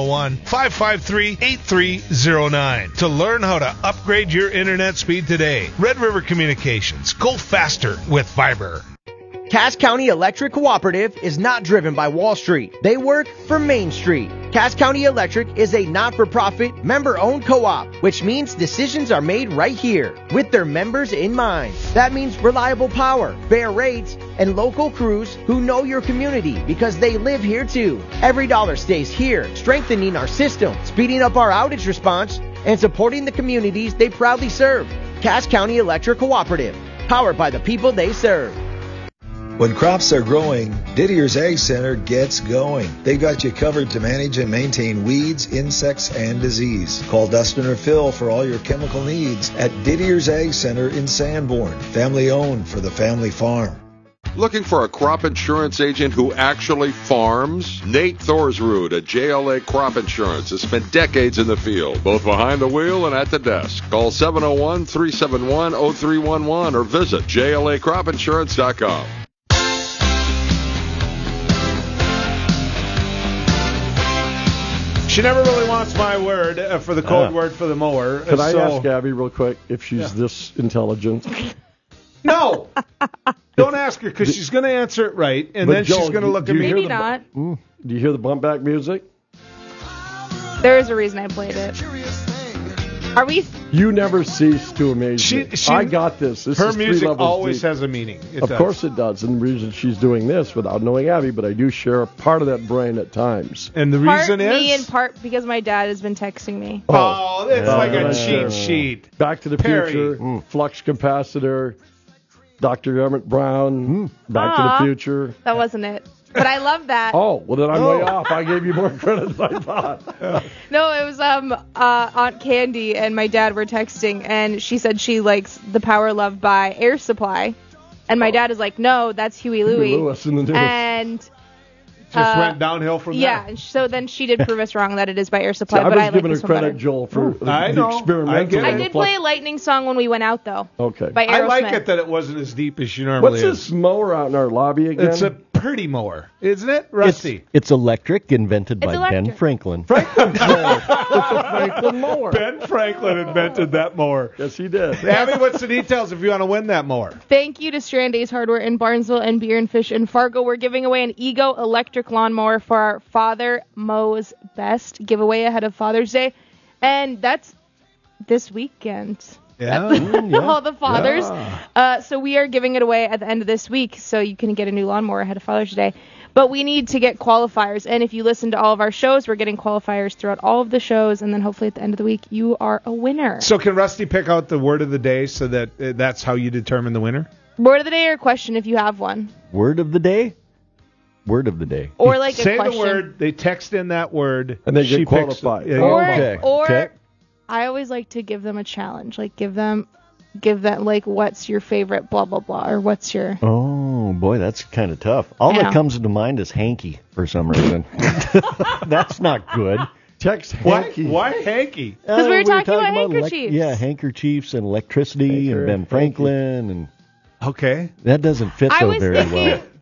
[SPEAKER 1] 701-553-8309 to learn how to upgrade your internet speed today. Red River Communications. Go faster with fiber.
[SPEAKER 15] Cass County Electric Cooperative is not driven by Wall Street. They work for Main Street. Cass County Electric is a not-for-profit, member-owned co-op, which means decisions are made right here with their members in mind. That means reliable power, fair rates, and local crews who know your community because they live here too. Every dollar stays here, strengthening our system, speeding up our outage response, and supporting the communities they proudly serve. Cass County Electric Cooperative, powered by the people they serve.
[SPEAKER 6] When crops are growing, Didier's Ag Center gets going. They've got you covered to manage and maintain weeds, insects, and disease. Call Dustin or Phil for all your chemical needs at Didier's Ag Center in Sanborn. Family owned for the family farm.
[SPEAKER 16] Looking for a crop insurance agent who actually farms? Nate Thorsrud at JLA Crop Insurance has spent decades in the field, both behind the wheel and at the desk. Call 701-371-0311 or visit JLACropInsurance.com.
[SPEAKER 1] She never really wants my word for the code word for the mower.
[SPEAKER 3] Could I ask Abby real quick if she's this intelligent?
[SPEAKER 1] No. Don't ask her because she's going to answer it right, and then she's going to look at me.
[SPEAKER 2] Maybe not.
[SPEAKER 3] Do you hear the bump back music?
[SPEAKER 2] There is a reason I played it. Are we?
[SPEAKER 3] You never cease to amaze me. I got this.
[SPEAKER 1] Her music always has a meaning.
[SPEAKER 3] Of course it does. And the reason she's doing this without knowing Abby, but I do share a part of that brain at times.
[SPEAKER 1] And the
[SPEAKER 2] Part
[SPEAKER 1] reason
[SPEAKER 2] me
[SPEAKER 1] is?
[SPEAKER 2] and part because my dad has been texting me.
[SPEAKER 1] Oh, it's like a cheat sheet.
[SPEAKER 3] Back to the Future, Flux Capacitor, Dr. Emmett Brown, Back to the Future.
[SPEAKER 2] That wasn't it. But I love that.
[SPEAKER 3] Oh, well then I'm way off. I gave you more credit than I thought.
[SPEAKER 2] No, it was Aunt Candy and my dad were texting, and she said she likes The Power Love by Air Supply. And my dad is like, no, that's Huey Lewis.
[SPEAKER 3] In the news.
[SPEAKER 2] And
[SPEAKER 1] just went downhill from there.
[SPEAKER 2] Yeah, and so then she did prove us wrong that it is by Air Supply,
[SPEAKER 3] So
[SPEAKER 2] but I
[SPEAKER 3] was
[SPEAKER 2] like
[SPEAKER 3] giving
[SPEAKER 2] this
[SPEAKER 3] her
[SPEAKER 2] one
[SPEAKER 3] credit,
[SPEAKER 2] better.
[SPEAKER 3] Joel, for
[SPEAKER 1] I
[SPEAKER 3] the
[SPEAKER 1] know.
[SPEAKER 3] experimental.
[SPEAKER 2] I did play a lightning song when we went out, though.
[SPEAKER 3] Okay.
[SPEAKER 2] By
[SPEAKER 1] I
[SPEAKER 2] Aerosmith.
[SPEAKER 1] like it that it wasn't as deep as you normally
[SPEAKER 3] What's this mower out in our lobby again?
[SPEAKER 1] It's a pretty mower, isn't it, Rusty?
[SPEAKER 13] It's electric, invented by Ben Franklin.
[SPEAKER 3] Franklin mower.
[SPEAKER 1] Ben Franklin invented that mower.
[SPEAKER 3] Yes, he did.
[SPEAKER 1] Abby, what's the details if you want to win that mower?
[SPEAKER 2] Thank you to Strand Ace Hardware in Barnesville and Beer and Fish in Fargo. We're giving away an Ego electric lawnmower for our Father Mows Best giveaway ahead of Father's Day. And that's this weekend.
[SPEAKER 1] Yeah.
[SPEAKER 2] All the fathers. Yeah. So we are giving it away at the end of this week so you can get a new lawnmower ahead of Father's Day. But we need to get qualifiers. And if you listen to all of our shows, we're getting qualifiers throughout all of the shows. And then hopefully at the end of the week, you are a winner.
[SPEAKER 1] So can Rusty pick out the word of the day so that that's how you determine the winner?
[SPEAKER 2] Word of the day or question if you have one.
[SPEAKER 13] Word of the day? Word of the day.
[SPEAKER 2] Or like
[SPEAKER 1] Say
[SPEAKER 2] a question.
[SPEAKER 1] the word, they text in that word.
[SPEAKER 3] And they
[SPEAKER 1] she
[SPEAKER 3] get qualified.
[SPEAKER 1] Picks,
[SPEAKER 2] Or I always like to give them a challenge. Like give them like what's your favorite blah blah blah or what's your
[SPEAKER 13] Oh boy, that's kind of tough. All that comes to mind is hanky for some reason. That's not good.
[SPEAKER 3] Text hanky.
[SPEAKER 1] Why hanky?
[SPEAKER 2] Because we were talking about handkerchiefs.
[SPEAKER 13] Handkerchiefs and electricity and Ben Franklin and
[SPEAKER 1] okay.
[SPEAKER 13] That doesn't fit
[SPEAKER 2] I
[SPEAKER 13] so
[SPEAKER 2] was
[SPEAKER 13] very
[SPEAKER 2] thinking
[SPEAKER 13] well.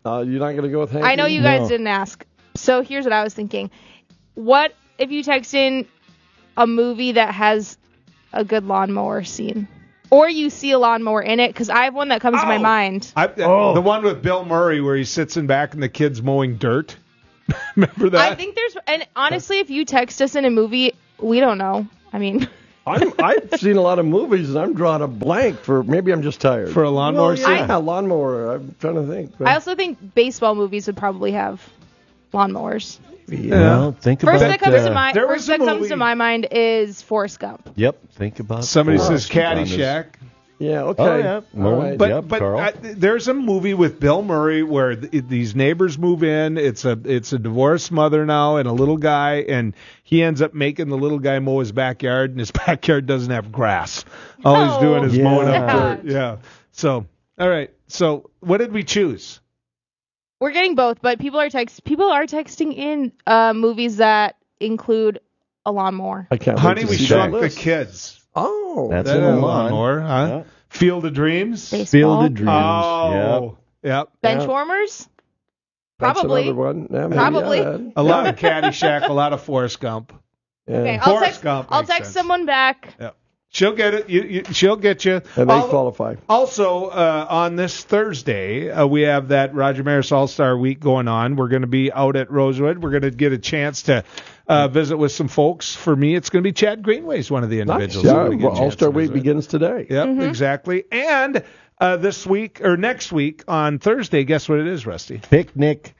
[SPEAKER 3] You're not going to go with Hanky?
[SPEAKER 2] I know you guys didn't ask. So here's what I was thinking. What if you text in a movie that has a good lawnmower scene? Or you see a lawnmower in it? Because I have one that comes to my mind.
[SPEAKER 1] The one with Bill Murray where he's sits in back and the kid's mowing dirt. Remember that?
[SPEAKER 2] I think there's... And honestly, if you text us in a movie, we don't know. I mean...
[SPEAKER 3] I've seen a lot of movies, and I'm drawing a blank for... Maybe I'm just tired.
[SPEAKER 1] For a lawnmower scene?
[SPEAKER 3] Yeah, lawnmower. I'm trying to think.
[SPEAKER 2] I also think baseball movies would probably have lawnmowers.
[SPEAKER 13] Well, think about
[SPEAKER 2] First that comes to my mind is Forrest Gump.
[SPEAKER 13] Yep, think about
[SPEAKER 1] somebody says Caddyshack.
[SPEAKER 3] Yeah, okay.
[SPEAKER 13] Oh, yeah.
[SPEAKER 3] All right.
[SPEAKER 1] But there's a movie with Bill Murray where these neighbors move in. It's a divorced mother now and a little guy, and he ends up making the little guy mow his backyard, and his backyard doesn't have grass. All he's doing is mowing up dirt. Yeah. So, all right. So, what did we choose?
[SPEAKER 2] We're getting both, but people are texting in movies that include a lawnmower.
[SPEAKER 3] I can't.
[SPEAKER 1] Honey, we Shrunk the Kids.
[SPEAKER 3] Oh,
[SPEAKER 13] that's
[SPEAKER 1] a
[SPEAKER 13] lawnmower,
[SPEAKER 1] huh?
[SPEAKER 13] Yeah.
[SPEAKER 1] Field of Dreams.
[SPEAKER 2] Baseball.
[SPEAKER 13] Field of Dreams.
[SPEAKER 1] Oh, yep.
[SPEAKER 2] Benchwarmers.
[SPEAKER 3] That's
[SPEAKER 2] Probably.
[SPEAKER 3] another one. Yeah,
[SPEAKER 2] Probably.
[SPEAKER 1] A lot of Caddyshack, a lot of Forrest Gump.
[SPEAKER 3] Yeah.
[SPEAKER 2] Okay, I'll text someone back.
[SPEAKER 1] Yeah. She'll get it. She'll get you.
[SPEAKER 3] And they qualify.
[SPEAKER 1] Also, on this Thursday, we have that Roger Maris All-Star Week going on. We're going to be out at Rosewood. We're going to get a chance to visit with some folks. For me, it's going to be Chad Greenway's one of the individuals.
[SPEAKER 3] Nice. Yeah, All-Star Week begins today.
[SPEAKER 1] Yep, exactly. And this week, or next week, on Thursday, guess what it is, Rusty?
[SPEAKER 13] Picnic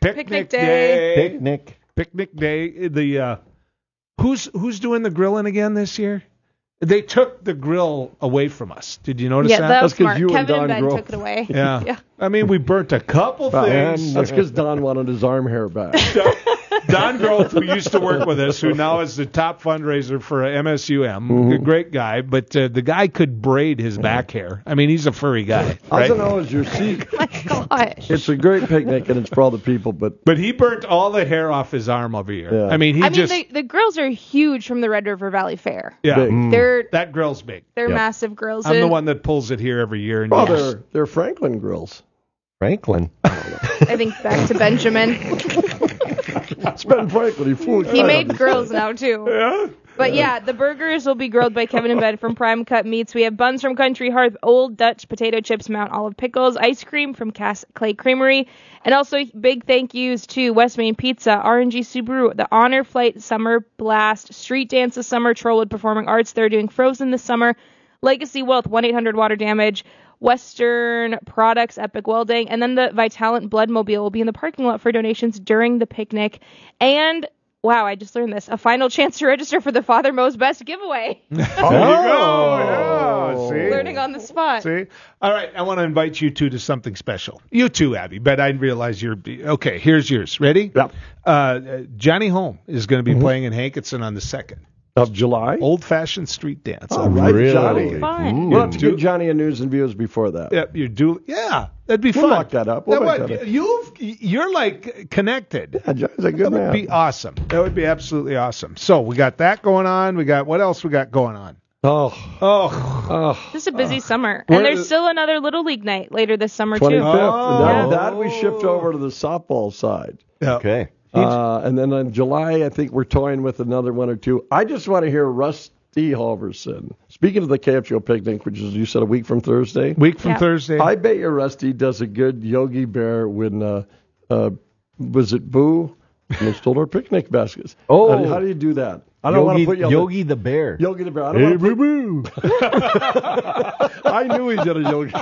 [SPEAKER 1] Day.
[SPEAKER 13] Picnic
[SPEAKER 1] Day. The who's doing the grilling again this year? They took the grill away from us. Did you notice that?
[SPEAKER 2] Yeah, that was
[SPEAKER 3] That's 'cause
[SPEAKER 2] smart.
[SPEAKER 3] you and
[SPEAKER 2] Kevin
[SPEAKER 3] Don
[SPEAKER 2] and Ben
[SPEAKER 3] Grove.
[SPEAKER 2] took it away.
[SPEAKER 1] Yeah. I mean, we burnt a couple things.
[SPEAKER 3] That's because Don wanted his arm hair back.
[SPEAKER 1] Don Grove, who used to work with us, who now is the top fundraiser for MSUM, a great guy, but the guy could braid his back hair. I mean, he's a furry guy.
[SPEAKER 3] I
[SPEAKER 1] Right?
[SPEAKER 3] don't know as your seat.
[SPEAKER 2] My gosh.
[SPEAKER 3] It's a great picnic, and it's for all the people, but
[SPEAKER 1] But he burnt all the hair off his arm over here.
[SPEAKER 3] Yeah.
[SPEAKER 1] I mean,
[SPEAKER 2] the grills are huge from the Red River Valley Fair.
[SPEAKER 1] yeah,
[SPEAKER 3] big.
[SPEAKER 2] They're
[SPEAKER 1] that grill's big.
[SPEAKER 2] massive grills.
[SPEAKER 1] I'm the one that pulls it here every year. And
[SPEAKER 3] oh, they're Franklin grills.
[SPEAKER 13] Franklin.
[SPEAKER 2] I think back to Benjamin.
[SPEAKER 3] It's Ben Franklin. He flew.
[SPEAKER 2] He made grills now too.
[SPEAKER 1] Yeah.
[SPEAKER 2] But yeah, the burgers will be grilled by Kevin and Ben from Prime Cut Meats. We have buns from Country Hearth, Old Dutch potato chips, Mount Olive pickles, ice cream from Cass Clay Creamery, and also big thank yous to West Main Pizza, RNG Subaru, the Honor Flight Summer Blast, Street Dance this summer, Trollwood Performing Arts. They're doing Frozen this summer, Legacy Wealth, 1-800 Water Damage, Western Products, Epic Welding, and then the Vitalant Blood Mobile will be in the parking lot for donations during the picnic. And wow, I just learned this. A final chance to register for the Father Mo's Best giveaway.
[SPEAKER 1] There you go. Yeah. See?
[SPEAKER 2] Learning on the spot.
[SPEAKER 1] See? All right, I want to invite you two to something special. You too, Abby, but I realize you're... Okay, here's yours. Ready?
[SPEAKER 3] Yep.
[SPEAKER 1] Johnny Holm is going to be playing in Hankinson on the 2nd.
[SPEAKER 3] Of July?
[SPEAKER 1] Old-fashioned street dance.
[SPEAKER 3] All right,
[SPEAKER 13] really?
[SPEAKER 3] Johnny.
[SPEAKER 2] Fun.
[SPEAKER 3] We'll have to give Johnny a news and views before that.
[SPEAKER 1] Yep, yeah, that'd be
[SPEAKER 3] We'll
[SPEAKER 1] fun.
[SPEAKER 3] lock that up. We'll
[SPEAKER 1] That
[SPEAKER 3] lock
[SPEAKER 1] would-
[SPEAKER 3] that up.
[SPEAKER 1] You're like connected.
[SPEAKER 3] Yeah, Johnny's a good
[SPEAKER 1] That
[SPEAKER 3] man.
[SPEAKER 1] would be awesome. That would be absolutely awesome. So we got that going on. What else we got going on?
[SPEAKER 3] Oh.
[SPEAKER 2] Just a busy summer.
[SPEAKER 1] Where
[SPEAKER 2] And there's
[SPEAKER 1] is-
[SPEAKER 2] still another Little League night later this summer,
[SPEAKER 3] 25th.
[SPEAKER 2] too.
[SPEAKER 3] And that we shift over to the softball side.
[SPEAKER 1] Yeah.
[SPEAKER 13] Okay.
[SPEAKER 3] And then in July, I think we're toying with another one or two. I just want to hear Rusty Halverson. Speaking of the KFGO picnic, which is, you said, a week from Thursday?
[SPEAKER 1] Thursday.
[SPEAKER 3] I bet you Rusty does a good Yogi Bear when, was it Boo? And they stole our picnic baskets.
[SPEAKER 13] Oh.
[SPEAKER 3] How do you do that? I don't want to put you on
[SPEAKER 13] Yogi the Bear.
[SPEAKER 3] Yogi the Bear. I don't want to put... I knew he did a Yogi.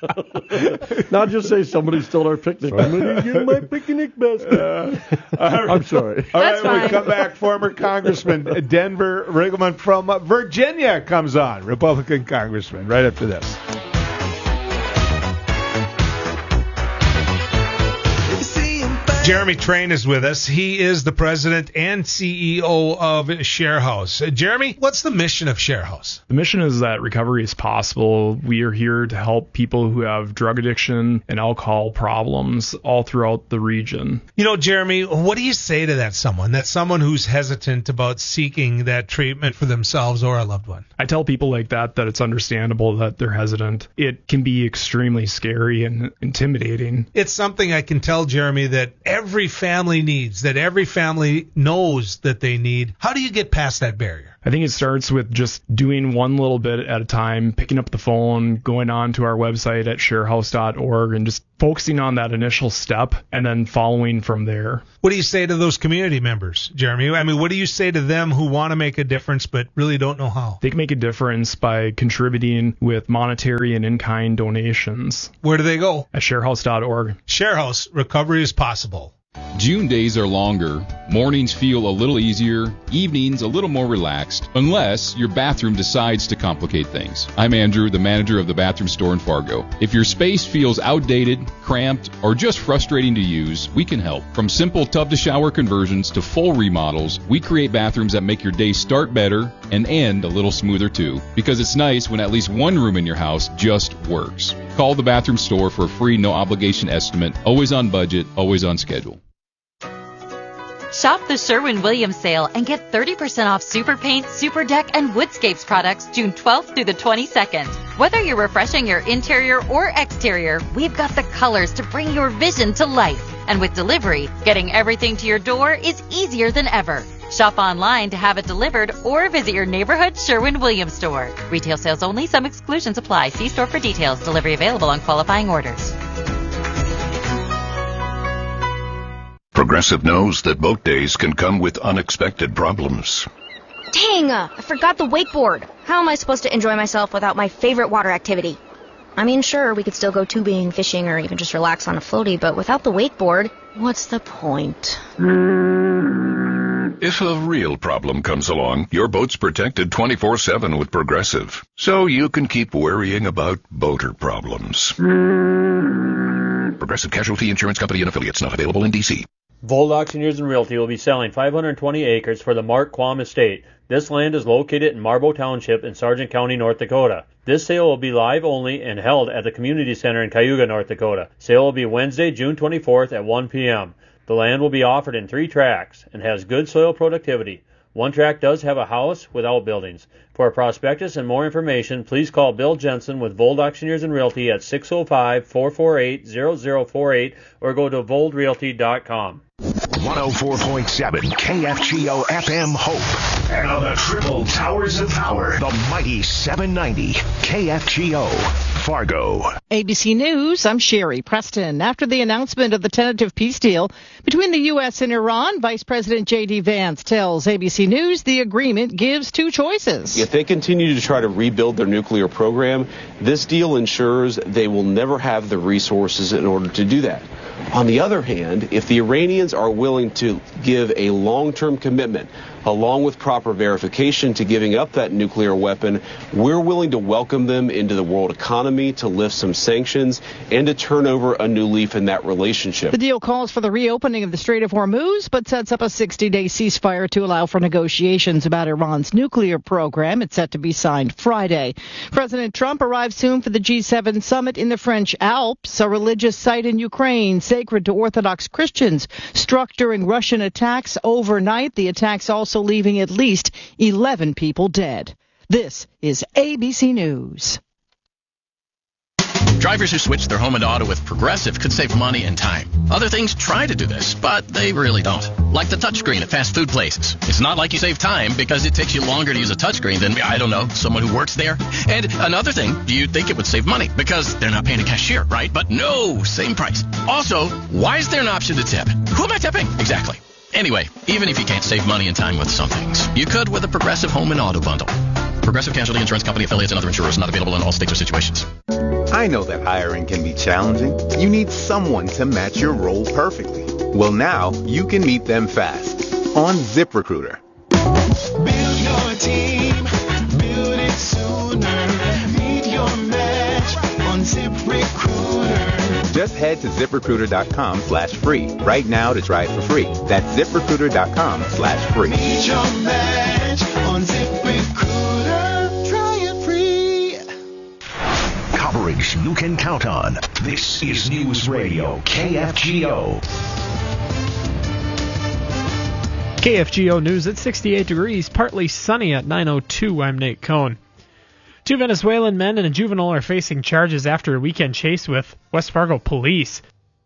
[SPEAKER 3] Not just say somebody stole our picnic. I'm going to get my picnic basket. I'm sorry.
[SPEAKER 1] All right, when we come back, former Congressman Denver Riggleman from Virginia comes on, Republican Congressman, right after this. Jeremy Train is with us. He is the president and CEO of ShareHouse. Jeremy, what's the mission of ShareHouse?
[SPEAKER 17] The mission is that recovery is possible. We are here to help people who have drug addiction and alcohol problems all throughout the region.
[SPEAKER 1] You know, Jeremy, what do you say to that someone who's hesitant about seeking that treatment for themselves or a loved one?
[SPEAKER 17] I tell people like that it's understandable that they're hesitant. It can be extremely scary and intimidating.
[SPEAKER 1] It's something I can tell, Jeremy, that every family needs, that every family knows that they need. How do you get past that barrier?
[SPEAKER 17] I think it starts with just doing one little bit at a time, picking up the phone, going on to our website at sharehouse.org, and just focusing on that initial step and then following from there.
[SPEAKER 1] What do you say to those community members, Jeremy? I mean, what do you say to them who want to make a difference but really don't know how?
[SPEAKER 17] They can make a difference by contributing with monetary and in-kind donations.
[SPEAKER 1] Where do they go?
[SPEAKER 17] At sharehouse.org.
[SPEAKER 1] ShareHouse, recovery is possible.
[SPEAKER 18] June days are longer, mornings feel a little easier, evenings a little more relaxed, unless your bathroom decides to complicate things. I'm Andrew, the manager of the bathroom store in Fargo. If your space feels outdated, cramped, or just frustrating to use, we can help. From simple tub-to-shower conversions to full remodels, we create bathrooms that make your day start better and end a little smoother too, because it's nice when at least one room in your house just works. Call the bathroom store for a free no-obligation estimate, always on budget, always on schedule.
[SPEAKER 19] Shop the Sherwin-Williams sale and get 30% off Super Paint, Super Deck, and Woodscapes products June 12th through the 22nd. Whether you're refreshing your interior or exterior, we've got the colors to bring your vision to life. And with delivery, getting everything to your door is easier than ever. Shop online to have it delivered or visit your neighborhood Sherwin-Williams store. Retail sales only. Some exclusions apply. See store for details. Delivery available on qualifying orders.
[SPEAKER 20] Progressive knows that boat days can come with unexpected problems.
[SPEAKER 21] Dang, I forgot the wakeboard. How am I supposed to enjoy myself without my favorite water activity? I mean, sure, we could still go tubing, fishing, or even just relax on a floaty, but without the wakeboard, what's the point?
[SPEAKER 20] If a real problem comes along, your boat's protected 24/7 with Progressive, so you can keep worrying about boater problems. Progressive Casualty Insurance Company and Affiliates, not available in D.C.
[SPEAKER 22] Vold Auctioneers and Realty will be selling 520 acres for the Mark Quam Estate. This land is located in Marlborough Township in Sargent County, North Dakota. This sale will be live only and held at the Community Center in Cayuga, North Dakota. Sale will be Wednesday, June 24th at 1 p.m. The land will be offered in 3 tracts and has good soil productivity. One tract does have a house with outbuildings. For a prospectus and more information, please call Bill Jensen with Vold Auctioneers and Realty at 605-448-0048 or go to voldrealty.com.
[SPEAKER 23] 104.7 KFGO FM Hope. And on the triple towers of power, the mighty 790 KFGO Fargo.
[SPEAKER 24] ABC News, I'm Sherry Preston. After the announcement of the tentative peace deal between the U.S. and Iran, Vice President J.D. Vance tells ABC News the agreement gives 2 choices.
[SPEAKER 25] If they continue to try to rebuild their nuclear program, this deal ensures they will never have the resources in order to do that. On the other hand, if the Iranians are willing to give a long-term commitment, along with proper verification to giving up that nuclear weapon, we're willing to welcome them into the world economy, to lift some sanctions, and to turn over a new leaf in that relationship.
[SPEAKER 24] The deal calls for the reopening of the Strait of Hormuz, but sets up a 60-day ceasefire to allow for negotiations about Iran's nuclear program. It's set to be signed Friday. President Trump arrives soon for the G7 summit in the French Alps, a religious site in Ukraine sacred to Orthodox Christians, struck during Russian attacks overnight. The attacks also leaving at least 11 people dead. This is ABC News.
[SPEAKER 26] Drivers who switch their home and auto with Progressive could save money and time. Other things try to do this, but they really don't. Like the touchscreen at fast food places. It's not like you save time because it takes you longer to use a touchscreen than, I don't know, someone who works there. And another thing, you'd think it would save money because they're not paying a cashier, right? But no, same price. Also, why is there an option to tip? Who am I tipping? Exactly. Anyway, even if you can't save money and time with some things, you could with a Progressive Home and Auto Bundle. Progressive Casualty Insurance Company, affiliates, and other insurers not available in all states or situations.
[SPEAKER 27] I know that hiring can be challenging. You need someone to match your role perfectly. Well, now you can meet them fast on ZipRecruiter.
[SPEAKER 28] Build your team, build it sooner. Meet your match on ZipRecruiter.
[SPEAKER 27] Just Just head to ZipRecruiter.com/free right now to try it for free. That's ZipRecruiter.com/free.
[SPEAKER 28] Need your match on ZipRecruiter. Try it free.
[SPEAKER 23] Coverage you can count on. This is News Radio KFGO.
[SPEAKER 4] KFGO News at 68 degrees, partly sunny at 9:02. I'm Nate Cohn. 2 Venezuelan men and a juvenile are facing charges after a weekend chase with West Fargo police.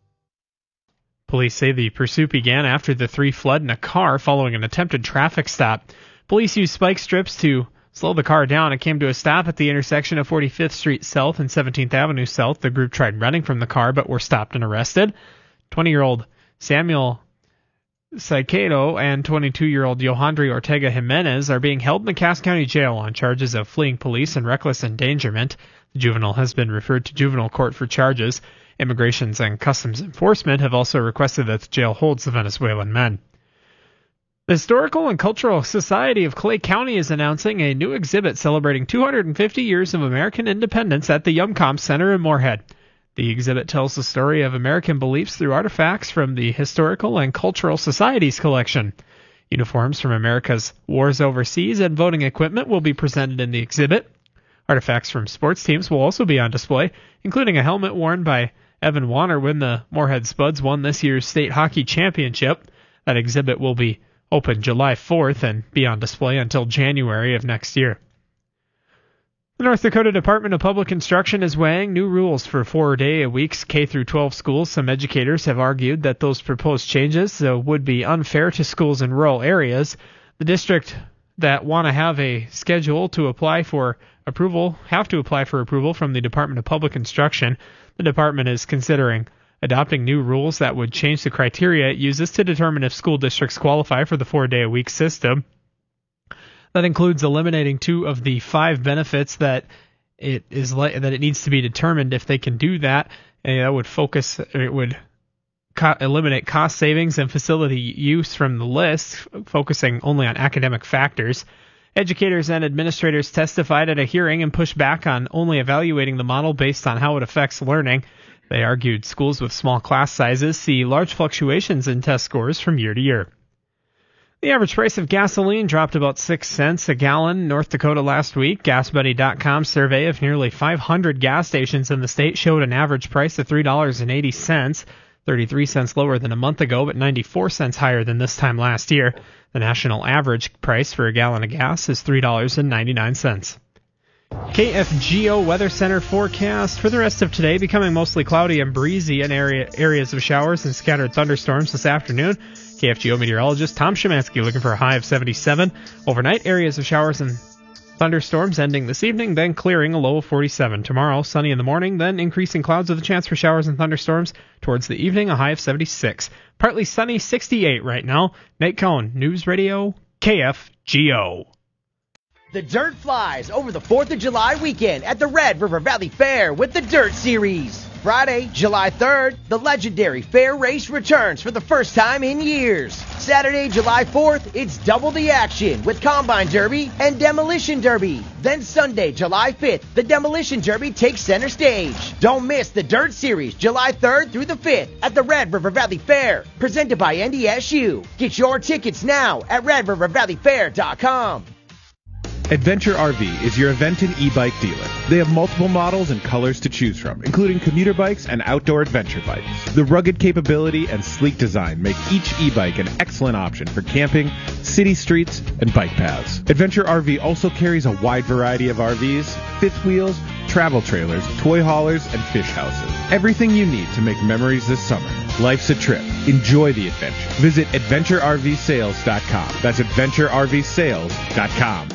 [SPEAKER 4] Police say the pursuit began after the 3 fled in a car following an attempted traffic stop. Police used spike strips to slow the car down. It came to a stop at the intersection of 45th Street South and 17th Avenue South. The group tried running from the car but were stopped and arrested. 20-year-old Samuel Saicedo and 22-year-old Yohandri Ortega Jimenez are being held in the Cass County Jail on charges of fleeing police and reckless endangerment. The juvenile has been referred to juvenile court for charges. Immigrations and Customs Enforcement have also requested that the jail holds the Venezuelan men. The Historical and Cultural Society of Clay County is announcing a new exhibit celebrating 250 years of American independence at the Yumcomb Center in Moorhead. The exhibit tells the story of American beliefs through artifacts from the Historical and Cultural Society's collection. Uniforms from America's wars overseas and voting equipment will be presented in the exhibit. Artifacts from sports teams will also be on display, including a helmet worn by Evan Warner when the Moorhead Spuds won this year's state hockey championship. That exhibit will be open July 4th and be on display until January of next year. The North Dakota Department of Public Instruction is weighing new rules for 4-day-a-week K-12 schools. Some educators have argued that those proposed changes would be unfair to schools in rural areas. The district that want to have a schedule to apply for approval have to apply for approval from the Department of Public Instruction. The department is considering adopting new rules that would change the criteria it uses to determine if school districts qualify for the 4-day-a-week system. That includes eliminating 2 of the 5 benefits that it needs to be determined if they can do that. And that would eliminate cost savings and facility use from the list, focusing only on academic factors. Educators and administrators testified at a hearing and pushed back on only evaluating the model based on how it affects learning. They argued schools with small class sizes see large fluctuations in test scores from year to year. The average price of gasoline dropped about 6 cents a gallon in North Dakota last week. GasBuddy.com's survey of nearly 500 gas stations in the state showed an average price of $3.80, 33 cents lower than a month ago, but 94 cents higher than this time last year. The national average price for a gallon of gas is $3.99. KFGO Weather Center forecast for the rest of today: becoming mostly cloudy and breezy in areas of showers and scattered thunderstorms this afternoon. KFGO meteorologist Tom Szymanski looking for a high of 77. Overnight, areas of showers and thunderstorms ending this evening, then clearing, a low of 47. Tomorrow, sunny in the morning, then increasing clouds with a chance for showers and thunderstorms towards the evening, a high of 76. Partly sunny, 68 right now. Nate Cohn, News Radio KFGO.
[SPEAKER 15] The Dirt flies over the 4th of July weekend at the Red River Valley Fair with the Dirt Series. Friday, July 3rd, the legendary fair race returns for the first time in years. Saturday, July 4th, it's double the action with Combine Derby and Demolition Derby. Then Sunday, July 5th, the Demolition Derby takes center stage. Don't miss the Dirt Series, July 3rd through the 5th at the Red River Valley Fair, presented by NDSU. Get your tickets now at RedRiverValleyFair.com.
[SPEAKER 5] Adventure RV is your event and e-bike dealer. They have multiple models and colors to choose from, including commuter bikes and outdoor adventure bikes. The rugged capability and sleek design make each e-bike an excellent option for camping, city streets, and bike paths. Adventure RV also carries a wide variety of RVs, fifth wheels, travel trailers, toy haulers, and fish houses. Everything you need to make memories this summer. Life's a trip. Enjoy the adventure. Visit AdventureRVSales.com. That's AdventureRVSales.com.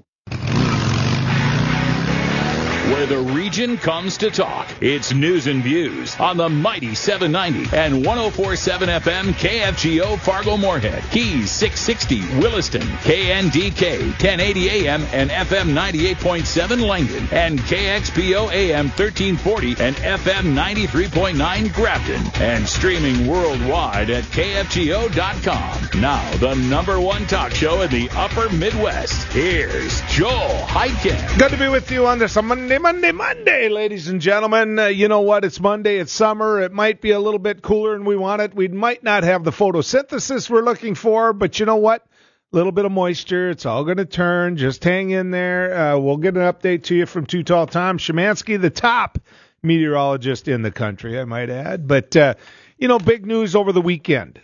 [SPEAKER 8] Where the region comes to talk. It's News and Views on the mighty 790 and 104.7 FM KFGO Fargo Moorhead, Keys 660 Williston, KNDK 1080 AM and FM 98.7 Langdon, and KXPO AM 1340 and FM 93.9 Grafton, and streaming worldwide at KFGO.com. Now, the #1 talk show in the upper Midwest. Here's Joel Heitkamp.
[SPEAKER 1] Good to be with you on this Monday Monday, ladies and gentlemen. You know what? It's Monday. It's summer. It might be a little bit cooler than we want it. We might not have the photosynthesis we're looking for, but you know what? A little bit of moisture. It's all going to turn. Just hang in there. We'll get an update to you from Too Tall Tom Szymanski, the top meteorologist in the country, I might add. But, big news over the weekend.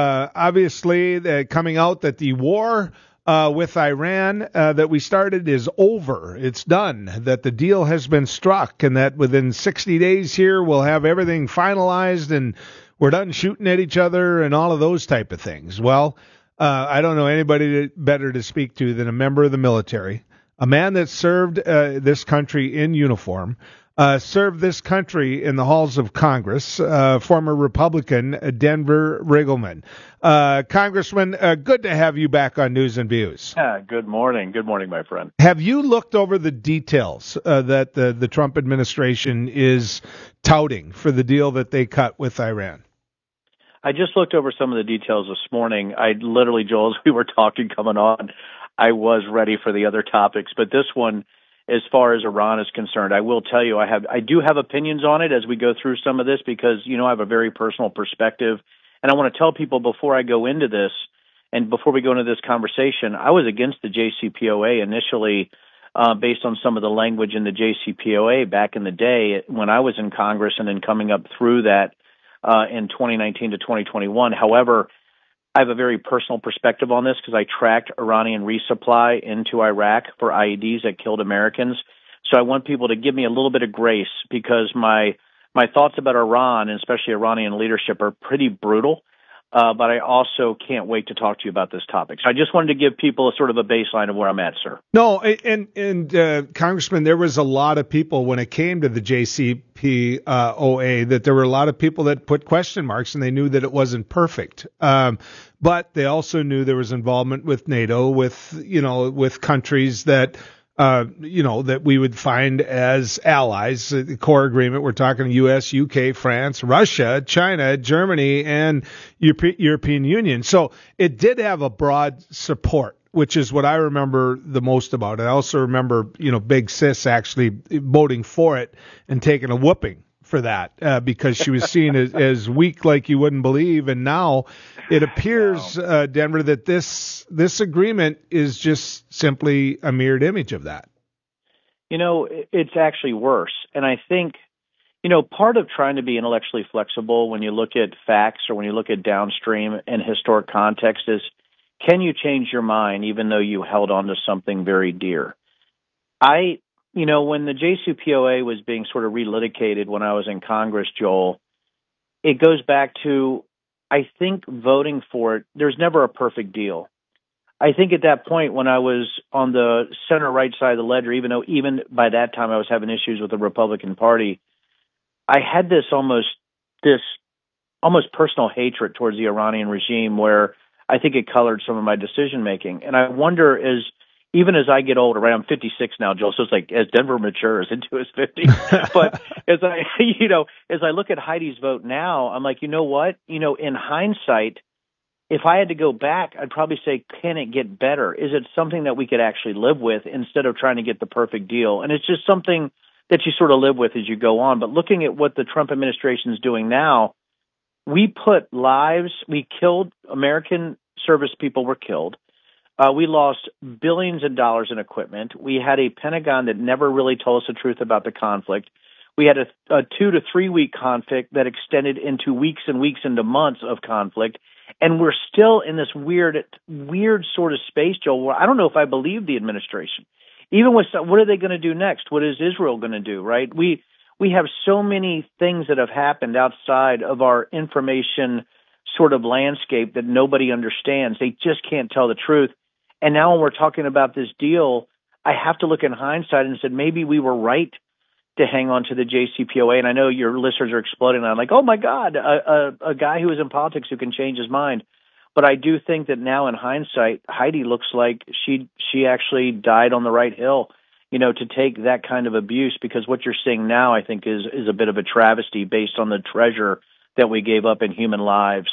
[SPEAKER 1] Obviously, coming out that the war with Iran that we started is over. It's done. That the deal has been struck, and that within 60 days here we'll have everything finalized and we're done shooting at each other and all of those type of things. Well, I don't know anybody better to speak to than a member of the military, a man that served this country in uniform, served this country in the halls of Congress, former Republican Denver Riggleman. Congressman, good to have you back on News and Views.
[SPEAKER 6] Good morning. Good morning, my friend.
[SPEAKER 1] Have you looked over the details that the Trump administration is touting for the deal that they cut with Iran?
[SPEAKER 6] I just looked over some of the details this morning. I literally, Joel, as we were talking coming on, I was ready for the other topics. But this one, as far as Iran is concerned, I will tell you I do have opinions on it as we go through some of this because, I have a very personal perspective. And I want to tell people before I go into this and before we go into this conversation, I was against the JCPOA initially based on some of the language in the JCPOA back in the day when I was in Congress and then coming up through that in 2019 to 2021. However, I have a very personal perspective on this because I tracked Iranian resupply into Iraq for IEDs that killed Americans. So I want people to give me a little bit of grace because my thoughts about Iran, and especially Iranian leadership, are pretty brutal. But I also can't wait to talk to you about this topic. So I just wanted to give people a sort of a baseline of where I'm at, sir.
[SPEAKER 1] No, and Congressman, there was a lot of people when it came to the JCPOA that there were a lot of people that put question marks and they knew that it wasn't perfect. But they also knew there was involvement with NATO, with countries that that we would find as allies. The core agreement, we're talking U.S., U.K., France, Russia, China, Germany, and European Union. So it did have a broad support, which is what I remember the most about it. I also remember, Big Sis actually voting for it and taking a whooping for that because she was seen as weak like you wouldn't believe. And now it appears, Denver, that this agreement is just simply a mirrored image of that.
[SPEAKER 6] It's actually worse. And I think, part of trying to be intellectually flexible when you look at facts or when you look at downstream and historic context is, can you change your mind even though you held on to something very dear? When the JCPOA was being sort of relitigated when I was in Congress, Joel, it goes back to, I think, voting for it. There's never a perfect deal. I think at that point when I was on the center-right side of the ledger, even by that time I was having issues with the Republican Party, I had this almost personal hatred towards the Iranian regime where I think it colored some of my decision-making. And I wonder even as I get older, right? I'm 56 now, Joel, so it's like as Denver matures into his 50s. But as I look at Heidi's vote now, I'm like, you know what? In hindsight, if I had to go back, I'd probably say, can it get better? Is it something that we could actually live with instead of trying to get the perfect deal? And it's just something that you sort of live with as you go on. But looking at what the Trump administration is doing now, we killed American service people were killed. We lost billions of dollars in equipment. We had a Pentagon that never really told us the truth about the conflict. We had a 2 to 3 week conflict that extended into weeks and weeks into months of conflict. And we're still in this weird sort of space, Joel, where I don't know if I believe the administration. Even with what are they going to do next? What is Israel going to do, right? We have so many things that have happened outside of our information sort of landscape that nobody understands. They just can't tell the truth. And now when we're talking about this deal, I have to look in hindsight and said, maybe we were right to hang on to the JCPOA. And I know your listeners are exploding. I'm like, oh my God, a guy who is in politics who can change his mind. But I do think that now in hindsight, Heidi looks like she actually died on the right hill, to take that kind of abuse, because what you're seeing now, I think, is a bit of a travesty based on the treasure that we gave up in human lives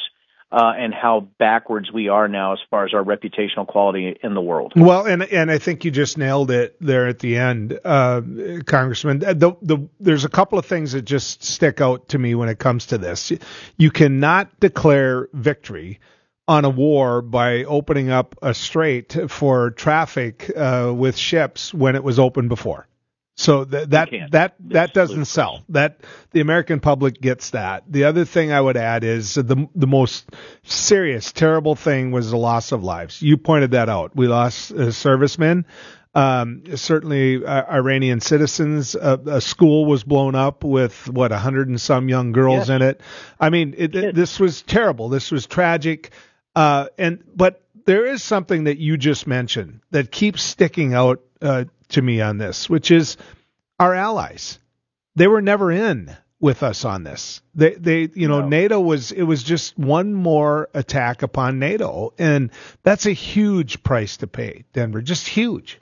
[SPEAKER 6] and how backwards we are now as far as our reputational quality in the world.
[SPEAKER 1] Well, and I think you just nailed it there at the end, Congressman. There's a couple of things that just stick out to me when it comes to this. You cannot declare victory on a war by opening up a strait for traffic with ships when it was open before. So that doesn't sell. That the American public gets that. The other thing I would add is the most serious, terrible thing was the loss of lives. You pointed that out. We lost servicemen, certainly Iranian citizens. A school was blown up with 100 and some young girls in it. I mean, this was terrible. This was tragic. But there is something that you just mentioned that keeps sticking out to me on this, which is our allies. They were never in with us on this. NATO was just one more attack upon NATO, and that's a huge price to pay, Denver, just huge.